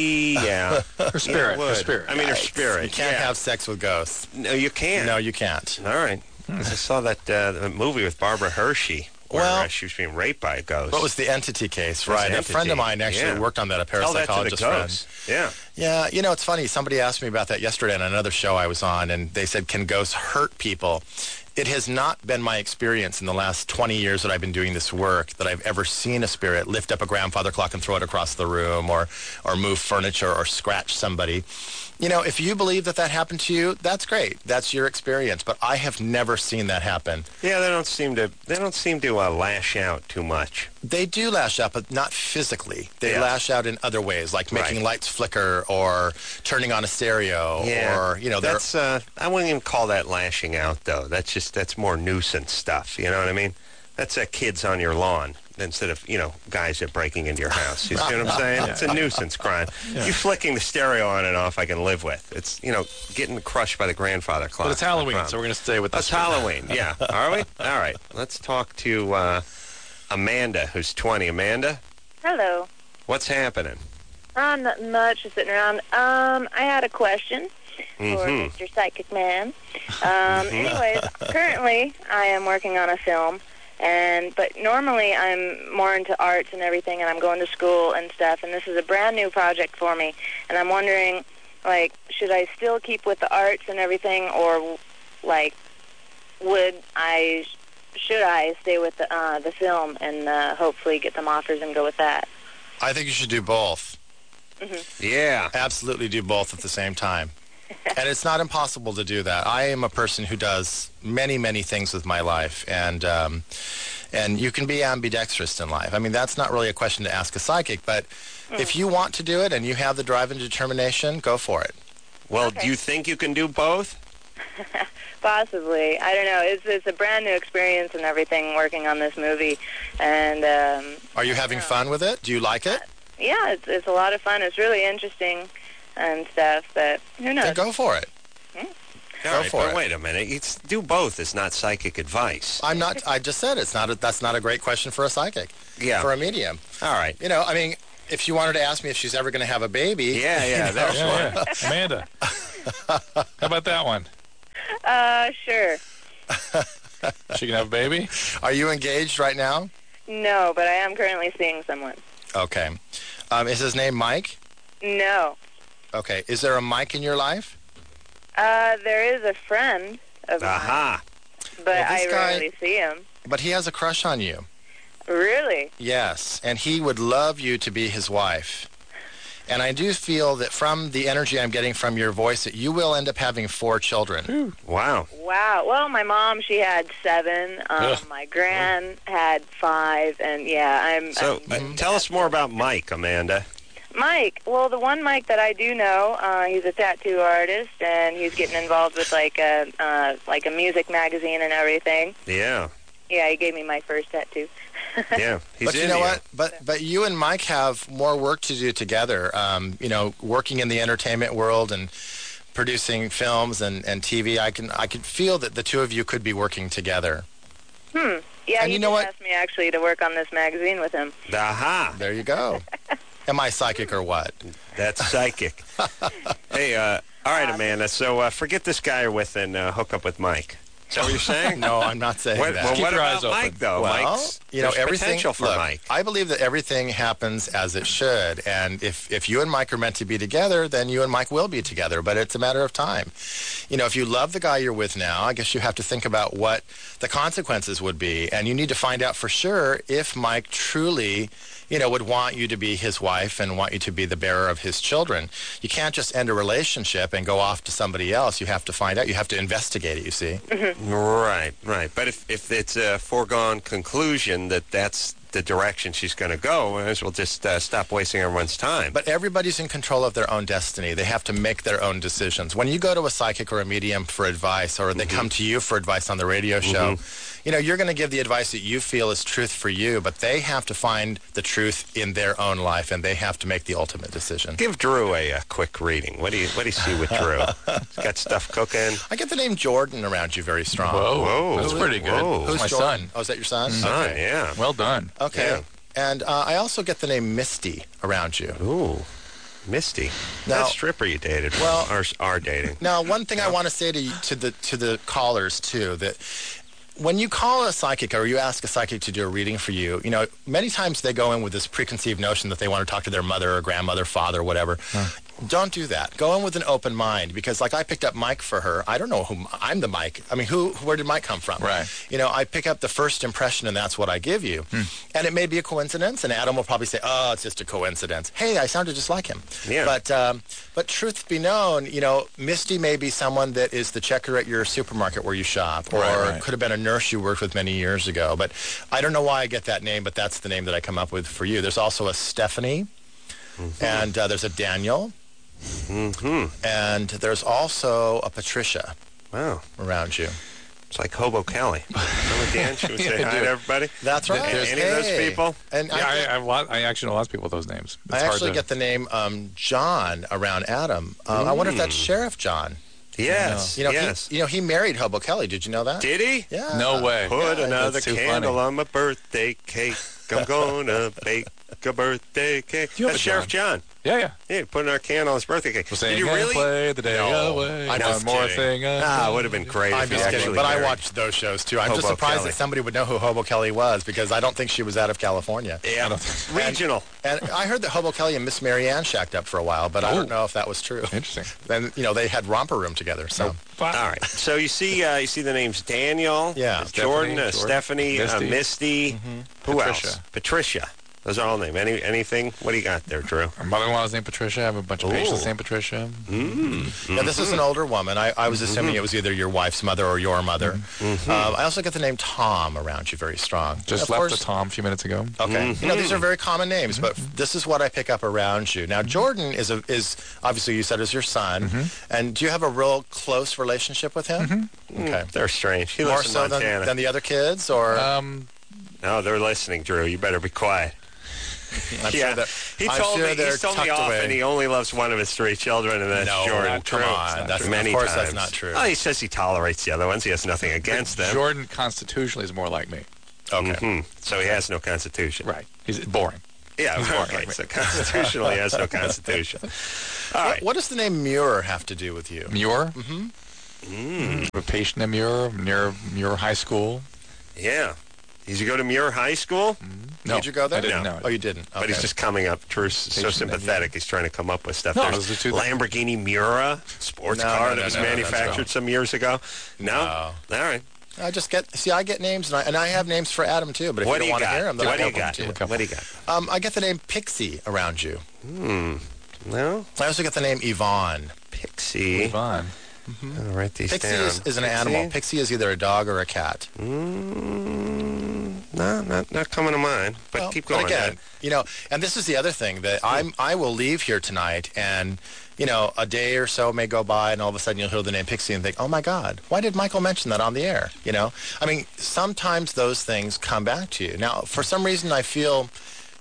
Yeah. Her spirit. Yeah, Her would. spirit. I mean, her Yikes. spirit. You can't yeah. have sex with ghosts. No, you can't. No, you can't. All right. I saw that uh, movie with Barbara Hershey where Well- uh, she was being raped by a ghost. What was the entity case, What was right? the A friend of entity? mine actually Yeah. worked on that, a Tell that to the parapsychologist friend. ghost. Yeah. Yeah, you know, it's funny. Somebody asked me about that yesterday on another show I was on, and they said, can ghosts hurt people? It has not been my experience in the last twenty years that I've been doing this work that I've ever seen a spirit lift up a grandfather clock and throw it across the room, or, or move furniture, or scratch somebody. You know, if you believe that that happened to you, that's great. That's your experience. But I have never seen that happen. Yeah, they don't seem to. They don't seem to uh, lash out too much. They do lash out, but not physically. They Yeah. lash out in other ways, like making Right. lights flicker or turning on a stereo, or, you know, they're... that's. Uh, I wouldn't even call that lashing out, though. That's just that's more nuisance stuff. You know what I mean? That's uh, kids on your lawn instead of, you know, guys that breaking into your house. You see what I'm saying? It's a nuisance crime. You flicking the stereo on and off, I can live with. It's, you know, getting crushed by the grandfather clock. But it's Halloween, No so we're going to stay with That's this. Halloween, yeah. Are we? All right. Let's talk to uh, Amanda, who's twenty. Amanda, Hello. what's happening? Uh, nothing much, just sitting around. Um, I had a question for Mhm. Mister Psychic Man. Um, anyways, currently I am working on a film, and but normally I'm more into arts and everything, and I'm going to school and stuff, and this is a brand new project for me, and I'm wondering, like, should I still keep with the arts and everything, or, like, would I, should I stay with the, uh, the film and uh, hopefully get some offers and go with that? I think you should do both. Yeah. Absolutely do both at the same time. And it's not impossible to do that. I am a person who does many, many things with my life, and um, and you can be ambidextrous in life. I mean, that's not really a question to ask a psychic, but if you want to do it and you have the drive and determination, go for it. Well, Okay. do you think you can do both? Possibly. I don't know. It's it's a brand new experience and everything working on this movie, and um, Are you having fun with it? Do you like it? yeah, it's it's a lot of fun. It's really interesting and stuff. But who knows? Then go for it. All Go right, for but it. wait a minute. It's do both. It's not psychic advice. I'm not. I just said it's not. A, that's not a great question for a psychic. Yeah. For a medium. All right. You know, I mean, if you wanted to ask me if she's ever going to have a baby. Yeah, yeah, you that's know, Yeah, yeah. Amanda. How about that one? Uh, sure. She can have a baby? Are you engaged right now? No, but I am currently seeing someone. Okay. Um, is his name Mike? No. Okay. Is there a Mike in your life? Uh, there is a friend of mine, Aha. but Well, I this guy- rarely see him. But he has a crush on you. Really? Yes. And he would love you to be his wife. And I do feel that from the energy I'm getting from your voice that you will end up having four children. Wow. Wow. Well, my mom, she had seven. Um, Ugh. my gran had five, and yeah, I'm. So I'm uh, tell us more about Mike, Amanda. Mike. Well, the one Mike that I do know, uh, he's a tattoo artist, and he's getting involved with like a uh, like a music magazine and everything. Yeah. Yeah, he gave me my first tattoo. Yeah. He's But you into know what? But but you and Mike have more work to do together. Um, you know, working in the entertainment world and producing films and, and T V. I can I could feel that the two of you could be working together. Hmm. Yeah, And he you know did what? ask me actually to work on this magazine with him. Aha. There you go. Am I psychic or what? That's psychic. Hey, uh, all right, Amanda. So uh, forget this guy you're with and uh, hook up with Mike. Is that what you're saying? No, I'm not saying What, that. well, Keep what your about eyes open. Mike, though? Well, Mike's, you know, there's everything. potential for look, Mike. I believe that everything happens as it should, and if if you and Mike are meant to be together, then you and Mike will be together. But it's a matter of time. You know, if you love the guy you're with now, I guess you have to think about what the consequences would be, and you need to find out for sure if Mike truly, you know, would want you to be his wife and want you to be the bearer of his children. You can't just end a relationship and go off to somebody else. You have to find out. You have to investigate it. You see. Right, right. But if, if it's a foregone conclusion that that's the direction she's going to go, we might as well just uh, stop wasting everyone's time. But everybody's in control of their own destiny. They have to make their own decisions. When you go to a psychic or a medium for advice, or they Mm-hmm. come to you for advice on the radio show, you know, you're going to give the advice that you feel is truth for you, but they have to find the truth in their own life, and they have to make the ultimate decision. Give Drew a, uh quick reading. What do you what do you see with Drew? He's got stuff cooking. I get the name Jordan around you very strong. Whoa. Whoa. That's pretty good. Whoa. Who's my Jordan? son. Oh, is that your son? Son, Okay. yeah. Well done. Okay. Yeah. And uh, I also get the name Misty around you. Ooh, Misty. Now- That stripper you dated. Well- are, are dating. Now, one thing I want to say to you, to the to the callers too, that when you call a psychic or you ask a psychic to do a reading for you, you know, many times they go in with this preconceived notion that they want to talk to their mother or grandmother, father, whatever. Don't do that. Go in with an open mind, because like I picked up Mike for her. I don't know who I'm the Mike. I mean, who where did Mike come from? Right. You know, I pick up the first impression and that's what I give you. And it may be a coincidence, and Adam will probably say, "Oh, it's just a coincidence." Hey, I sounded just like him. Yeah. But um, but truth be known, you know, Misty may be someone that is the checker at your supermarket where you shop, or Right, right. could have been a nurse you worked with many years ago. But I don't know why I get that name, but that's the name that I come up with for you. There's also a Stephanie, and uh, there's a Daniel, Mm-hmm. and there's also a Patricia Wow. around you. It's like Hobo Kelly. Remember Dan? Should we say Yeah, hi I do. to everybody? That's right. Any, any of those Hey. people? And Yeah, I, I, get- I, have a lot, I actually know lots of people with those names. It's I hard actually to, get the name um, John around Adam. Uh, I wonder if that's Sheriff John. Yes. You know, yes. he, you know, he married Hobo Kelly. Did you know that? Did he? Yeah. No way. Put Yeah, another that's too candle funny. on my birthday cake. I'm gonna bake a birthday cake. You have That's a Sheriff John. Yeah, yeah. Yeah, put another candle on his birthday cake. We'll Did sing you and really? play the day No, away. I'm One just more kidding. thing. uh, Ah, it would have been great I'm if you just kidding, actually but I married. watched those shows too. I'm just Hobo surprised Kelly. that somebody would know who Hobo Kelly was, because I don't think she was out of California. Yeah, regional. And I heard that Hobo Kelly and Miss Marianne shacked up for a while, but I don't Ooh. know if that was true. Interesting. Then you know they had romper room together. So But- All right. So you see, uh, you see the names Daniel, Yeah. uh, Jordan, Stephanie, uh, Jordan, Stephanie, Misty. uh, Misty. Who Patricia. else? Patricia. Those are all names. Any anything? What do you got there, Drew? Our mother-in-law is named Patricia. I have a bunch of Ooh. patients named Patricia. Mm. Now, this is an older woman. I, I was assuming it was either your wife's mother or your mother. Mm-hmm. Um, I also get the name Tom around you very strong. Just Of left course- the Tom a few minutes ago. Okay. You know, these are Mm-hmm. very common names, but this is what I pick up around you. Now, Jordan is a, is obviously you said is your son, Mm-hmm. and do you have a real close relationship with him? Okay. They're strange. He More lives in so than, Montana. than the other kids, or Um, No, they're listening, Drew. You better be quiet. I'm yeah, sure that he I'm told sure me. they're He's told me tucked often away. he only loves one of his three children, and that's No, Jordan. not come True. on. It's not That's- true. of Many course that's times. not true. Oh, he says he tolerates the other ones. He has nothing against them. Jordan constitutionally is more like me. Okay. Mhm. So he has no constitution. Right. He's boring. Yeah, He's boring okay. like me. So constitutionally, he has no constitution. All What, right. what does the name Muir have to do with you? Muir. Mm-hmm. Mm, A patient at Muir, near Muir High School. yeah. Did you go to Muir High School? No, Did you go there? I didn't No. know. Oh, you didn't. Okay. But he's just coming up. Drew's so Patient sympathetic. He's trying to come up with stuff. No, There's those are two- Lamborghini Miura, sports No, car no, that no, was no, no, manufactured that's some years ago. No? No. All right. I just get see. I get names, and I, and I have names for Adam too. But if What you do don't you want to got? hear them, then What I do you have them got? too. What do you got? Um, I get the name Pixie around you. Hmm. No? I also get the name Yvonne. Pixie. Yvonne. I'll write these Pixie down. is, is an Pixie? animal. Pixie is either a dog or a cat. Mm, no, not not coming to mind. But Well, keep going. But again, man. you know, and this is the other thing that I'm. I will leave here tonight, and you know, a day or so may go by, and all of a sudden you'll hear the name Pixie and think, "Oh my God, why did Michael mention that on the air?" You know, I mean, sometimes those things come back to you. Now, for some reason, I feel.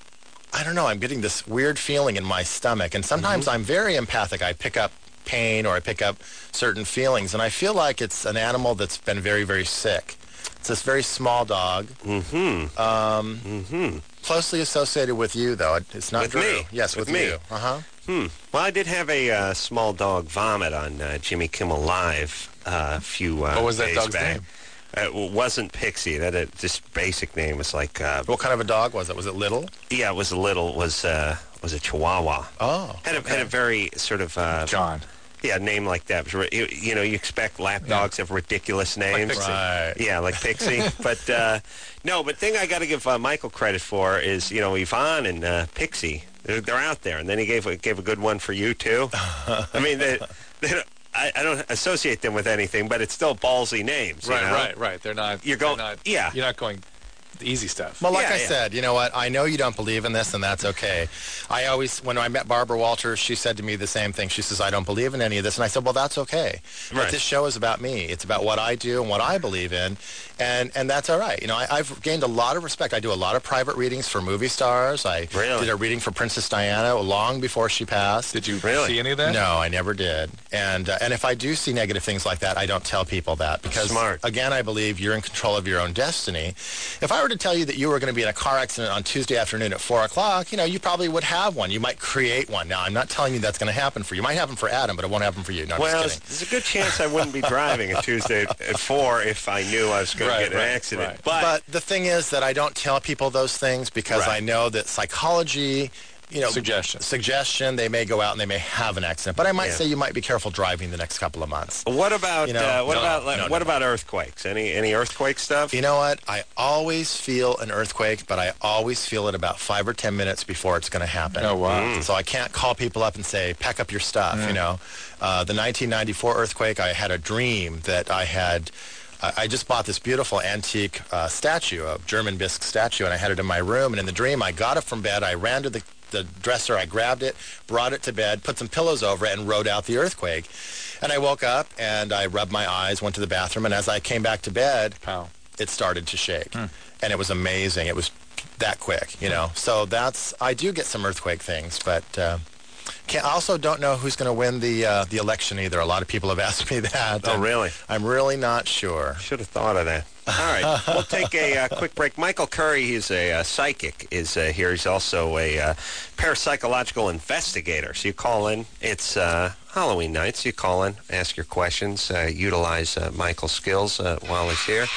I don't know. I'm getting this weird feeling in my stomach, and sometimes Mm-hmm. I'm very empathic. I pick up pain or I pick up certain feelings, and I feel like it's an animal that's been very, very sick. It's this very small dog, Mm-hmm. um, Mm-hmm. closely associated with you, though. It- It's not With Drew. me. Yes, With with, me. you. Uh huh. Hmm. Well, I did have a uh, small dog vomit on uh, Jimmy Kimmel Live uh, a few uh, What was that days dog's back. name? Uh, it wasn't Pixie. That it, just basic name was like. Uh, What kind of a dog was it? Was it little? yeah, it was a little. Was uh, was a Chihuahua. Oh, Had a, okay. had a very sort of uh, John. yeah name like that. It was ri- You, you know, you expect lap dogs have ridiculous names. Pixie. Right. Yeah, like Pixie. but uh, no, but thing I got to give uh, Michael credit for is you know Yvonne and uh, Pixie. They're, they're out there, and then he gave a, gave a good one for you too. I mean, they, they don't, I, I don't associate them with anything, but it's still ballsy names. you Right, know? right, right. They're not. You're going- they're not, yeah. You're not going the easy stuff. Well, like Yeah, I yeah. said, you know what? I know you don't believe in this, and that's okay. I always, when I met Barbara Walters, she said to me the same thing. She says, I don't believe in any of this. And I said, well, that's okay. Right. But this show is about me. It's about what I do and what I believe in, and, and that's all right. You know, I, I've gained a lot of respect. I do a lot of private readings for movie stars. I Really? did a reading for Princess Diana long before she passed. Did you Really? see any of that? No, I never did. And uh, and if I do see negative things like that, I don't tell people that because, Smart. again, I believe you're in control of your own destiny. If I were to tell you that you were going to be in a car accident on Tuesday afternoon at four o'clock, you know, you probably would have one. You might create one. Now, I'm not telling you that's going to happen for you. It might happen for Adam, but it won't happen for you. No, I'm Well, just there's a good chance I wouldn't be driving a Tuesday at four if I knew I was going Right, to get in an right, accident. right. But, But the thing is that I don't tell people those things because Right. I know that psychology, you know, Suggestion. suggestion, they may go out and they may have an accident. But I might Yeah. say you might be careful driving the next couple of months. what about You know, uh, what no, about like, no, no, what no. about earthquakes? Any any earthquake stuff? You know what? I always feel an earthquake, but I always feel it about five or ten minutes before it's going to happen. Oh, wow. So I can't call people up and say, pack up your stuff, you know. Uh, the nineteen ninety-four earthquake, I had a dream that I had... I I just bought this beautiful antique uh, statue, a German bisque statue, and I had it in my room. And in the dream, I got it from bed. I ran to the, the dresser. I grabbed it, brought it to bed, put some pillows over it, and wrote out the earthquake. And I woke up, and I rubbed my eyes, went to the bathroom, and as I came back to bed, Pow. it started to shake. And it was amazing. It was that quick, you know. So that's, I do get some earthquake things, but uh, can't, I also don't know who's going to win the uh, the election either. A lot of people have asked me that. Oh, and really? I'm really not sure. Should have thought of that. All right, we'll take a uh, quick break. Michael Curry, he's a uh, psychic, is uh, here. He's also a uh, parapsychological investigator. So you call in. It's uh, Halloween night, so you call in, ask your questions, uh, utilize uh, Michael's skills uh, while he's here.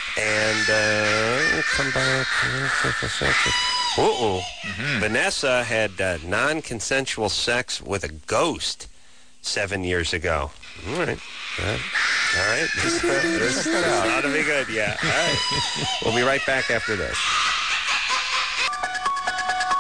And uh, we'll come back. Uh-oh. Mm-hmm. Vanessa had uh, non-consensual sex with a ghost seven years ago. All right. All right. All right. This, uh, this, this ought to be good. Yeah. All right. We'll be right back after this.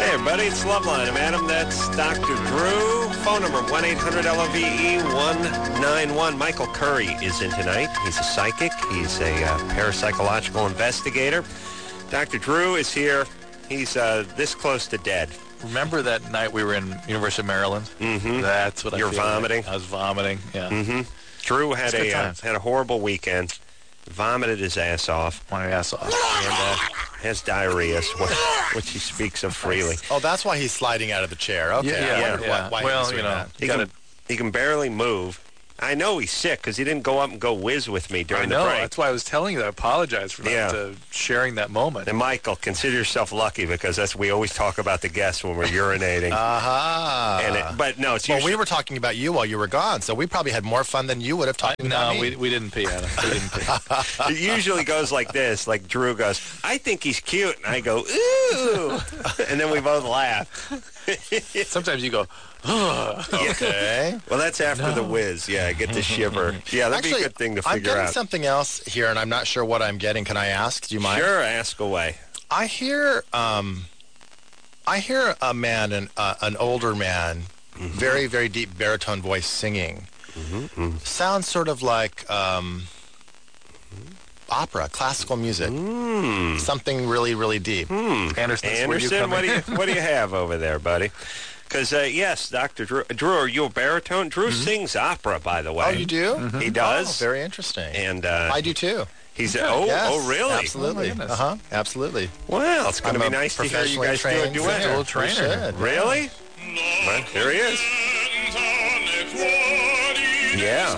Hey, everybody, it's Loveline. I'm Adam. That's Doctor Drew. Phone number one eight hundred L O V E one nine one. Michael Curry is in tonight. He's a psychic. He's a uh, parapsychological investigator. Doctor Drew is here. He's uh, this close to dead. Remember that night we were in University of Maryland? Mm-hmm. That's what I You're feel vomiting? Like. I was vomiting, yeah. Mm-hmm. Drew had It's good a uh, times. had a horrible weekend. Vomited his ass off. My ass off. And uh, has diarrhea, which he speaks of freely. Oh, that's why he's sliding out of the chair. Okay. Yeah, I yeah, wondered yeah. Why, why he Well, was doing you know, that. He gotta- can, he can barely move. I know he's sick because he didn't go up and go whiz with me during I know. the break. That's why I was telling you that. I apologize for not Yeah. uh, sharing that moment. And Michael, consider yourself lucky because that's we always talk about the guests when we're urinating. Aha. and it, but no, it's Well, usually we were talking about you while you were gone, so we probably had more fun than you would have talking about No, me. we, we didn't pee, Adam. We didn't pee. it usually goes like this. Like Drew goes, "I think he's cute," and I go, "Ooh," and then we both laugh. Sometimes you go, ugh. Okay. Well, that's after the No. whiz. Yeah, I get the shiver. Yeah, that'd Actually, be a good thing to I'm figure getting out. something else here, and I'm not sure what I'm getting. Can I ask? Do you mind? Sure, ask away. I hear, um, I hear a man, an uh, an older man, Mm-hmm. very very deep baritone voice singing. Mm-hmm. Sounds sort of like um, opera, classical music. Mm. Something really really deep. Hmm. Anderson, that's where you Anderson, come what do in. you what do you have over there, buddy? Because uh, yes, Doctor Drew, Drew, are you a baritone? Drew sings opera, by the way. Oh, you do? He does. Oh, very interesting. And uh, I do too. he's a, oh Yes, oh really? Absolutely. Oh, my uh goodness. huh. Absolutely. Well, it's going to I'm be a nice to hear you professionally guys do a trained duet. singer. Little trainer. We should. Really? Well, here he is. Yeah.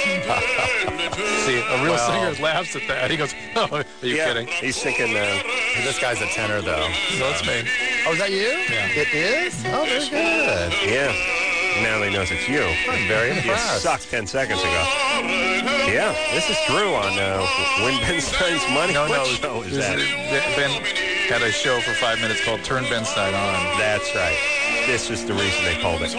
See, a real Well- singer laughs at that. He goes, oh, are you yeah. kidding? He's thinking. Uh, This guy's a tenor, though. No, it's me. Oh, is that you? Yeah. It is? Oh, very good. yeah. Now he knows it's you. I'm very You impressed. sucked ten seconds ago. Yeah, this is Drew on uh, Win Ben Stein's Money. No, what no. show it is was- that? Ben had a show for five minutes called Turn Ben Stein On. That's right. This is the reason they called it.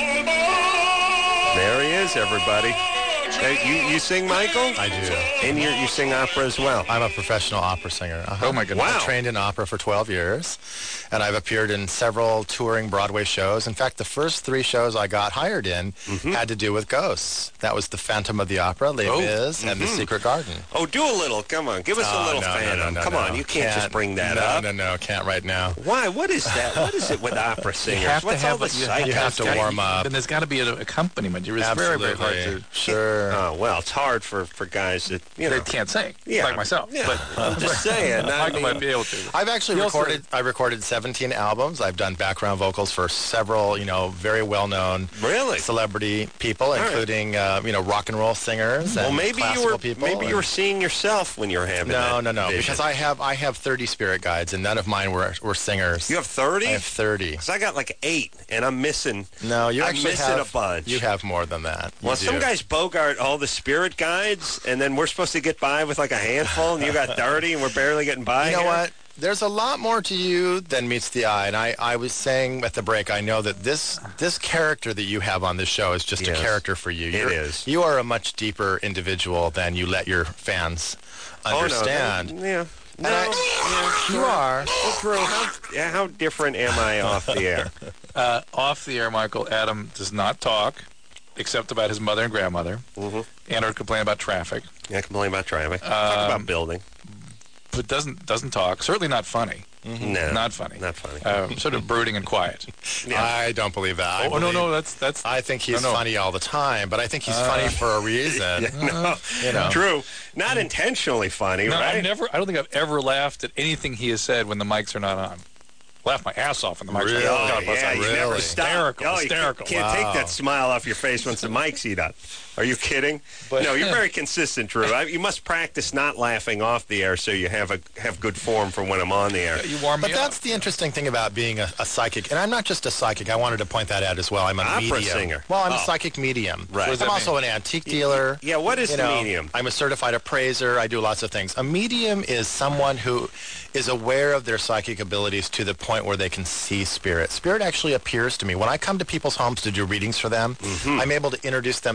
There he is, everybody. Hey, you, you sing, Michael? I do. And you you sing opera as well. I'm a professional opera singer. Uh-huh. Oh, my goodness. Wow. I trained in opera for twelve years, and I've appeared in several touring Broadway shows. In fact, the first three shows I got hired in had to do with ghosts. That was The Phantom of the Opera, Les Oh. Mis, and The Secret Garden. Oh, do a little. Come on. Give us a Oh, little no, no, fan. no, no, Come no. on. You can't, just bring that no, up. No, no, no, can't right now. Why? What is that? What is it with opera singers? You have What's to all have the a, you, psych- You have to gotta- warm up. Then there's got to be an accompaniment. It's very, very hard to. Sure. Oh, well, it's hard for, for guys that, you know. They can't sing, Yeah. like myself. Yeah. But I'm just saying. I Michael mean- might be able to. I've actually He also- recorded. I recorded seventeen albums. I've done background vocals for several, you know, very well-known Really? celebrity people, right. including uh, you know rock and roll singers. Well, and maybe you classical were people. maybe you were and- seeing yourself when you were having No, that no, no. vision. Because I have I have thirty spirit guides, and none of mine were were singers. You have thirty? I have thirty. Because I got like eight, and I'm missing. No, you I'm actually missing have a bunch. You have more than that. You Well, do. some guys bogart all the spirit guides, and then we're supposed to get by with like a handful, and you got thirty, and we're barely getting by. You know here. what? There's a lot more to you than meets the eye. And I, I was saying at the break, I know that this this character that you have on this show is just Yes. a character for you. It You're, is. You are a much deeper individual than you let your fans understand. Oh, no, yeah. No, And I- yeah, You sure. are. Well, Drew, how, yeah, how different am I off the air? Uh, off the air, Michael, Adam does not talk except about his mother and grandmother, Mm-hmm. and or complain about traffic, Yeah, complain about traffic. Talk Um, about building. but doesn't doesn't talk. Certainly not funny. No, Not funny. Not funny. Uh, sort of brooding and quiet. Yeah. I don't believe that. I oh no, believe- no, that's that's. I think he's No, no. funny all the time, but I think he's Uh, funny for a reason. no, You know. Drew, not intentionally funny, no, right? I've never. I don't think I've ever laughed at anything he has said when the mics are not on. Laughed my ass off when the mics Really? are Oh, on. God bless yeah, him. you never Really? stop. Hysterical, oh, you hysterical. can't Wow. take that smile off your face once the mic's heat up. Are you kidding? But- no, you're very consistent, Drew. I, you must practice not laughing off the air so you have a have good form for when I'm on the air. You warm But me that's up. the interesting thing about being a, a psychic. And I'm not just a psychic. I wanted to point that out as well. I'm an Opera medium. singer. Well, I'm Oh. a psychic medium. Right. What does I'm that also an antique dealer. Yeah, what is You the know, medium? I'm a certified appraiser. I do lots of things. A medium is someone who is aware of their psychic abilities to the point where they can see spirit. Spirit actually appears to me. When I come to people's homes to do readings for them, Mm-hmm. I'm able to introduce them to their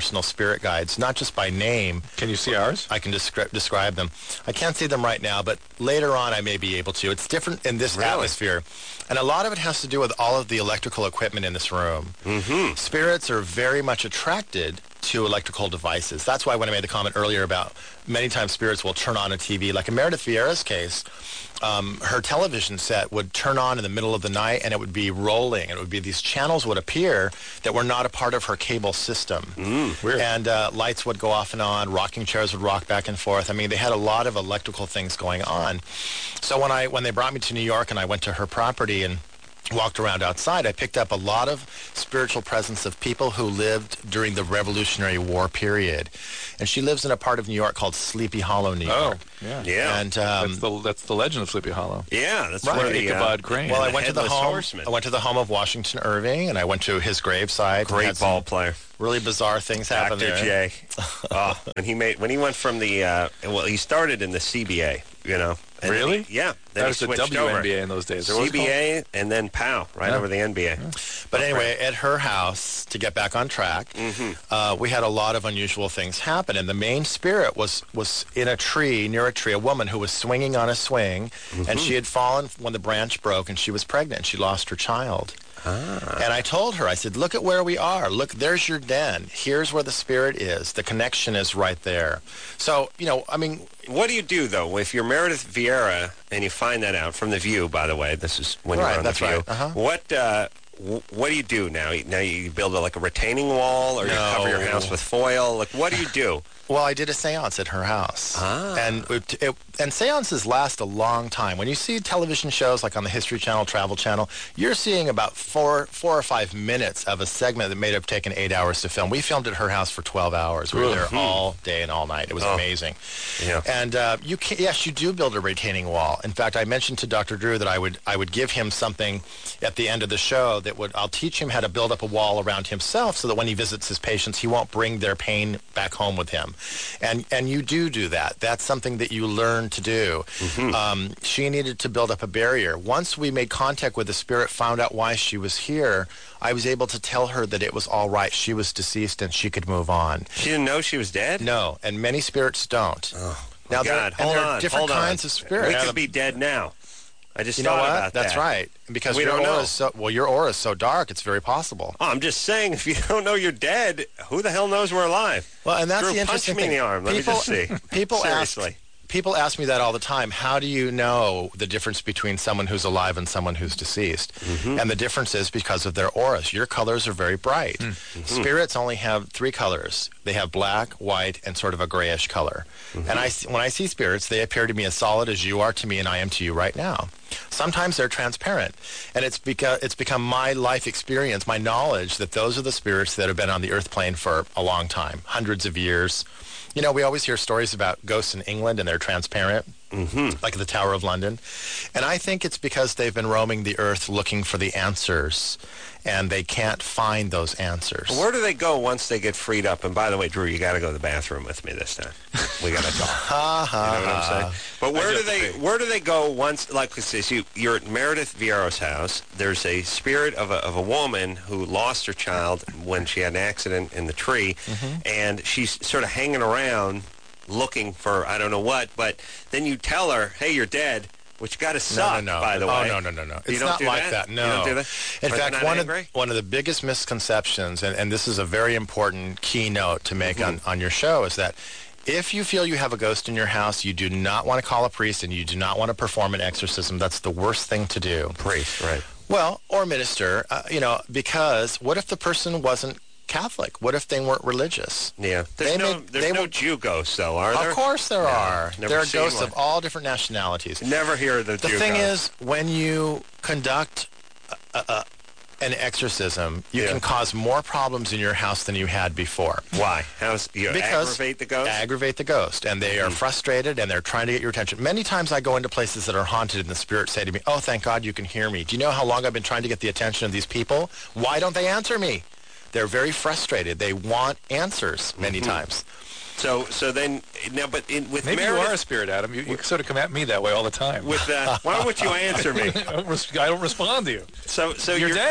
personal spirit guides, not just by name. Can you see ours? I can descri- describe them. I can't see them right now, but later on I may be able to. It's different in this Really? atmosphere. And a lot of it has to do with all of the electrical equipment in this room. Mm-hmm. Spirits are very much attracted to electrical devices. That's why when I made the comment earlier about many times spirits will turn on a T V, like in Meredith Vieira's case, um, her television set would turn on in the middle of the night and it would be rolling. It would be these channels would appear that were not a part of her cable system. Mm, weird. And uh, lights would go off and on, rocking chairs would rock back and forth. I mean, they had a lot of electrical things going on. So when I when they brought me to New York and I went to her property and walked around outside, I picked up a lot of spiritual presence of people who lived during the Revolutionary War period. And she lives in a part of New York called Sleepy Hollow, New Oh, York. yeah. Yeah. And um, That's the that's the legend of Sleepy Hollow. Yeah, that's Right. where the, Ichabod uh, Crane. well, I the went to the Headless home. Horseman. I went to the home of Washington Irving, and I went to his graveside. Great Had some ball player. Really bizarre things happen Doctor there. J. oh, when he made when he went from the uh, well, he started in the C B A, you know. and then Really? he- yeah. Then That he was the switched W N B A over. in those days. Or what was it C B A and then P O W, right Yeah. over the N B A. But anyway, at her house, to get back on track, Mm-hmm. uh, we had a lot of unusual things happen. And the main spirit was, was in a tree, near a tree, a woman who was swinging on a swing. Mm-hmm. And she had fallen when the branch broke, and she was pregnant. And she lost her child. Ah. And I told her, I said, look at where we are. Look, there's your den. Here's where the spirit is. The connection is right there. So, you know, I mean, What do you do, though, if you're Meredith Vieira and you find that out from The View, by the way? This is when Right, you're on that's The View. right. Uh-huh. What, uh, w- what do you do now? Now you build a, like a retaining wall, or you No. cover your house with foil? Like, what do you do? well, I did a seance at her house. Ah. And it, it, and seances last a long time. When you see television shows like on the History Channel, Travel Channel, you're seeing about four four or five minutes of a segment that may have taken eight hours to film. We filmed at her house for twelve hours. We were there all day and all night. It was Oh. amazing. Yeah. And uh, you can, yes, you do build a retaining wall. In fact, I mentioned to Doctor Drew that I would I would give him something at the end of the show that would I'll teach him how to build up a wall around himself so that when he visits his patients, he won't bring their pain back home with him. And and you do do that. That's something that you learn to do. Um, she needed to build up a barrier. Once we made contact with the spirit, found out why she was here, I was able to tell her that it was all right. She was deceased and she could move on. She didn't know she was dead? No, and many spirits don't. Oh, Now, there- God, and hold there are on, different hold on. kinds of spirits. We Adam, could be dead now. I just you know thought what? about That's that. right. Because We your don't aura know. is so well, your aura is so dark. It's very possible. Oh, I'm just saying, if you don't know you're dead, who the hell knows we're alive? Well, and that's Drew, the interesting punch me thing. in the arm. Let people, me just see. People ask. Seriously. People ask me that all the time. How do you know the difference between someone who's alive and someone who's deceased? Mm-hmm. And the difference is because of their auras. Your colors are very bright. Mm-hmm. Spirits only have three colors. They have black, white, and sort of a grayish color. Mm-hmm. And I, see- when I see spirits, they appear to me as solid as you are to me and I am to you right now. Sometimes they're transparent. And it's because it's become my life experience, my knowledge, that those are the spirits that have been on the earth plane for a long time, hundreds of years. You know, we always hear stories about ghosts in England and they're transparent, Mm-hmm. like the Tower of London. And I think it's because they've been roaming the earth looking for the answers, and they can't find those answers. Where do they go once they get freed up? And by the way, Drew, you got to go to the bathroom with me this time. We got to talk. Ha, ha, You know what I'm ha. saying? But where do just they agree. where do they go once? Like this, you you're at Meredith Vieira's house. There's a spirit of a of a woman who lost her child when she had an accident in the tree, Mm-hmm. and she's sort of hanging around looking for I don't know what. But then you tell her, "Hey, you're dead." Which got to suck, no, no, no. by the oh, way. no, no, no, no. You It's don't not do like that? that. No. You don't do that? In Are they fact, not one of, angry? one of the biggest misconceptions, and, and this is a very important keynote to make Mm-hmm. on, on your show, is that if you feel you have a ghost in your house, you do not want to call a priest and you do not want to perform an exorcism. That's the worst thing to do. Priest, right? Well, or minister, uh, you know, because what if the person wasn't Catholic? What if they weren't religious? Yeah. There's They no make- there's they no would- Jew ghosts, though, are there? Of course there No, are. never There are seen ghosts one. of all different nationalities. Never hear of the, The Jew thing ghost. is, when you conduct a, a, an exorcism, you Yeah. can cause more problems in your house than you had before. Why? How's you Because aggravate the ghost? Aggravate the ghost, and they are frustrated, and they're trying to get your attention. Many times I go into places that are haunted, and the spirits say to me, "Oh, thank God you can hear me. Do you know how long I've been trying to get the attention of these people? Why don't they answer me?" They're very frustrated. They want answers many times. So, so then now, but in, with Maybe Meredith, you are a spirit, Adam. You, you sort of come at me that way all the time. with uh, why would you answer me? I don't, res- I don't respond to you. So, so You're you're dead.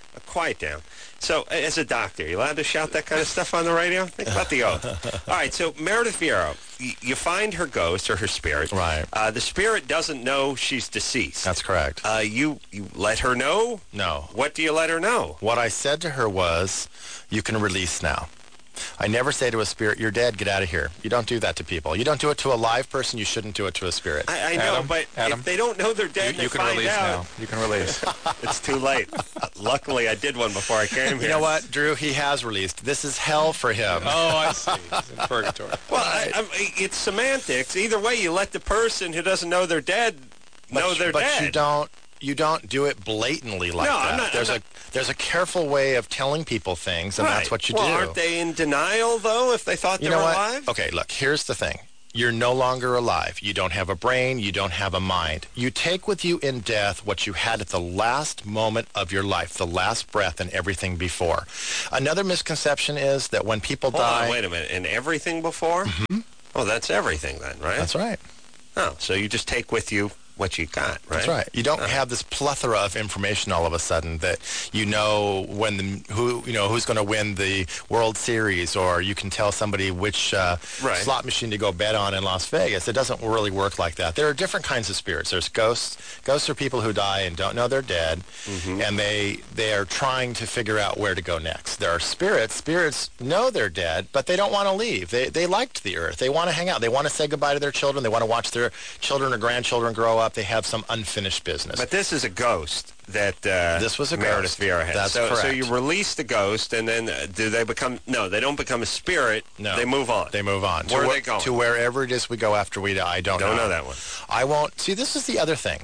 quiet down. So, as a doctor, you allowed to shout that kind of stuff on the radio? Think about the oath. All right, so Meredith Vieira, y- you find her ghost or her spirit. Right. Uh, the spirit doesn't know she's deceased. That's correct. Uh, you you let her know? No. What do you let her know? What I said to her was, you can release now. I never say to a spirit, you're dead, get out of here. You don't do that to people. You don't do it to a live person, you shouldn't do it to a spirit. I, I know, Adam, but Adam, if they don't know they're dead, You, they you can find release out. now. You can release. It's too late. Luckily, I did one before I came here. You know what, Drew? He has released. This is hell for him. Oh, I see. He's in purgatory. Well, I, I, it's semantics. Either way, you let the person who doesn't know they're dead But, know they're but dead. you don't. You don't do it blatantly like No, that. I'm not- there's I'm a there's a careful way of telling people things, and Right. that's what you well, do. aren't they in denial, though, if they thought You they know were what? alive? Okay, look, here's the thing. You're no longer alive. You don't have a brain. You don't have a mind. You take with you in death what you had at the last moment of your life, the last breath and everything before. Another misconception is that when people Hold die... on, wait a minute. And everything before? Mm-hmm. Oh, that's everything then, right? That's right. Oh, so you just take with you what you got, right? That's right. You don't have this plethora of information all of a sudden that you know when the who you know who's going to win the World Series, or you can tell somebody which uh, Right. slot machine to go bet on in Las Vegas. It doesn't really work like that. There are different kinds of spirits. There's ghosts. Ghosts are people who die and don't know they're dead, Mm-hmm. and they they are trying to figure out where to go next. There are spirits. Spirits know they're dead, but they don't want to leave. They they liked the earth. They want to hang out. They want to say goodbye to their children. They want to watch their children or grandchildren grow up. They have some unfinished business. But this is a ghost that uh, This was a Meredith ghost. Vieira had. That's so, So correct. you release the ghost, and then uh, do they become... No, they don't become a spirit. No. They move on. They move on. Where to are wh- they going? To wherever it is we go after we die. I don't, Don't know. know that one. I won't. See, this is the other thing.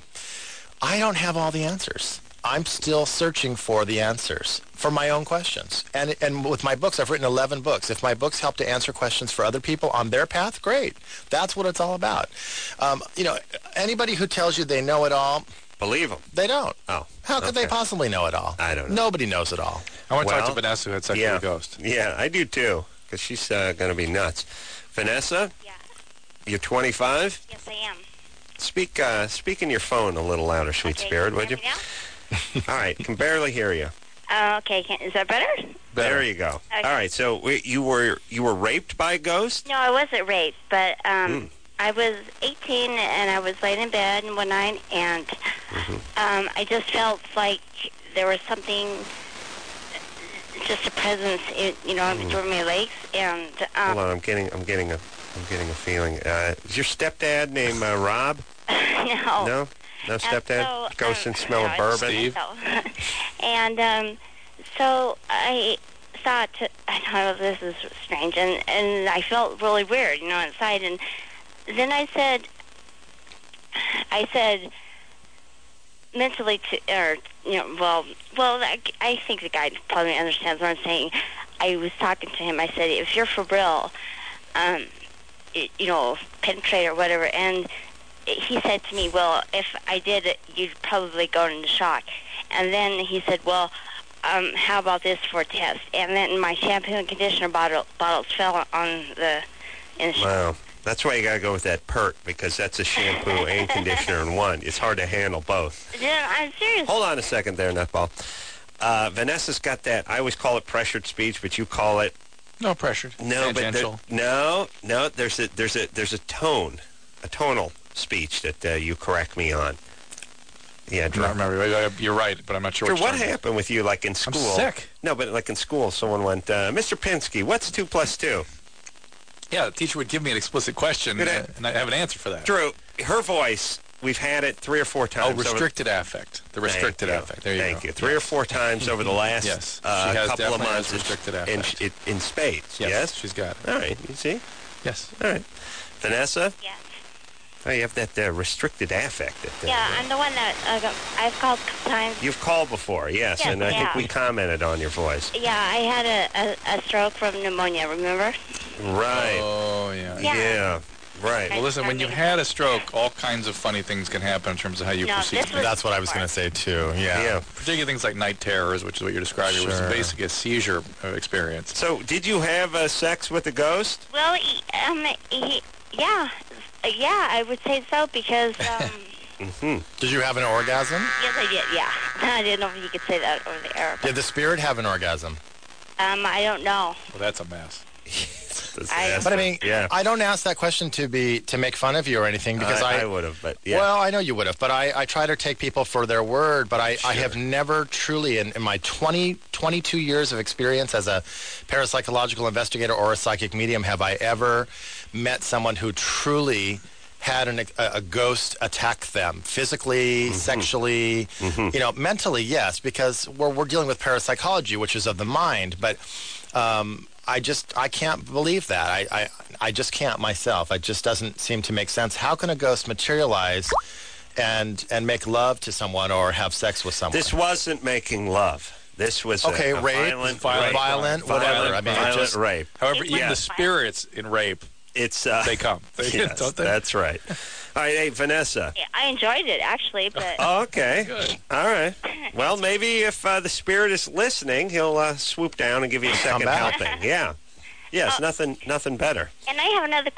I don't have all the answers. I'm still searching for the answers for my own questions. And and with my books, I've written eleven books. If my books help to answer questions for other people on their path, great. That's what it's all about. Um, you know, anybody who tells you they know it all, Believe them. they don't. Oh. How could they okay. possibly know it all? I don't know. Nobody knows it all. I want to Well, talk to Vanessa, who had sex yeah. with a ghost. Yeah, I do too, because she's uh, going to be nuts. Vanessa? Yeah. You're twenty-five? Yes, I am. Speak uh, speak in your phone a little louder, sweet Okay, spirit, can would you? hear me All right, can barely hear you. now? Uh, okay, can, is that better? There you go. Okay. All right, so we, you were you were raped by a ghost? No, I wasn't raped, but um, Mm. I was eighteen and I was laying in bed one night, and Mm-hmm. um, I just felt like there was something, just a presence, in, you know, Mm. between my legs, and um, Hold on, I'm getting I'm getting a I'm getting a feeling. Uh, is your stepdad named uh, Rob? no. No, no stepdad. so, Ghost um, and smell no, of I bourbon. don't think so. and um, so I thought, I thought this is strange, and and I felt really weird, you know, inside. And then I said, I said mentally to, or you know, well, well, I, I think the guy probably understands what I'm saying. I was talking to him. I said, if you're for real, um, it, you know, penetrate or whatever, and he said to me, well, if I did it, you'd probably go into shock. And then he said, well, um, how about this for a test? And then my shampoo and conditioner bottle, bottles fell on the... In the Wow. That's why you got to go with that Pert, because that's a shampoo and conditioner in one. It's hard to handle both. Yeah, I'm serious. Hold on a second there, Nutball. Uh, Vanessa's got that. I always call it pressured speech, but you call it... No pressure. No, but there, Tangential. no, no. There's a there's a there's a tone, a tonal speech that uh, you correct me on. Yeah, I Drew. don't remember. You're right, but I'm not sure Drew, which what one. happened with you, like in school? sick. No, but like in school, someone went, uh, Mister Pinsky, what's two plus two? Yeah, the teacher would give me an explicit question, Good uh, at- and I have an answer for that. Drew, her voice, we've had it three or four Oh, times. over- restricted affect. The restricted Thank you. affect. There you Thank go. you. Three or four times over the last Yes, uh, she has couple of definitely months. has restricted in, affect. in, in spades, Yes, yes? she's got it. All right, you see? Yes. All right. Vanessa? Yes. Oh, you have that uh, restricted affect. That, uh, Yeah, I'm the one that uh, I've called a couple times. You've called before, yes, Yes, and I yeah. think we commented on your voice. Yeah, I had a, a, a stroke from pneumonia, remember? Right. Oh, yeah. Yeah. Yeah, right. Well, listen, when you've had a stroke, all kinds of funny things can happen in terms of how you No, proceed. this was- That's what I was going to say too. Yeah. Yeah. Particularly things like night terrors, which is what you're describing, which is Sure. basically a seizure uh, experience. So, did you have uh, sex with a ghost? Well, he, um, he, yeah, Uh, yeah, I would say so because um, Mm-hmm. Did you have an orgasm? Yes, I did. Yeah. I didn't know if you could say that over the air. Did the spirit have an orgasm? Um, I don't know. Well, that's a mess. I- But I mean, Yeah. I don't ask that question to be to make fun of you or anything because I, I, I would have, but yeah. Well, I know you would have, but I, I try to take people for their word. But I, I have never truly, in, in my twenty, twenty-two years of experience as a parapsychological investigator or a psychic medium, have I ever met someone who truly had an, a, a ghost attack them physically, sexually, you know, mentally, yes, because we're, we're dealing with parapsychology, which is of the mind. But um, I just, I can't believe that. I, I, I just can't myself. It just doesn't seem to make sense. How can a ghost materialize and and make love to someone or have sex with someone? This wasn't making love. This was Okay, a, a rape, violent, violent, rape, violent, whatever. I mean, it violent just- rape. However, even Yeah. the spirits in rape, It's uh, they come. They, yes, don't they? that's right. All right, hey Vanessa. Yeah, I enjoyed it actually, but Oh, okay. Good. All right. Well, maybe if uh, the spirit is listening, he'll uh, swoop down and give you a second back. helping. Yeah. Yes, nothing, nothing better. and I have another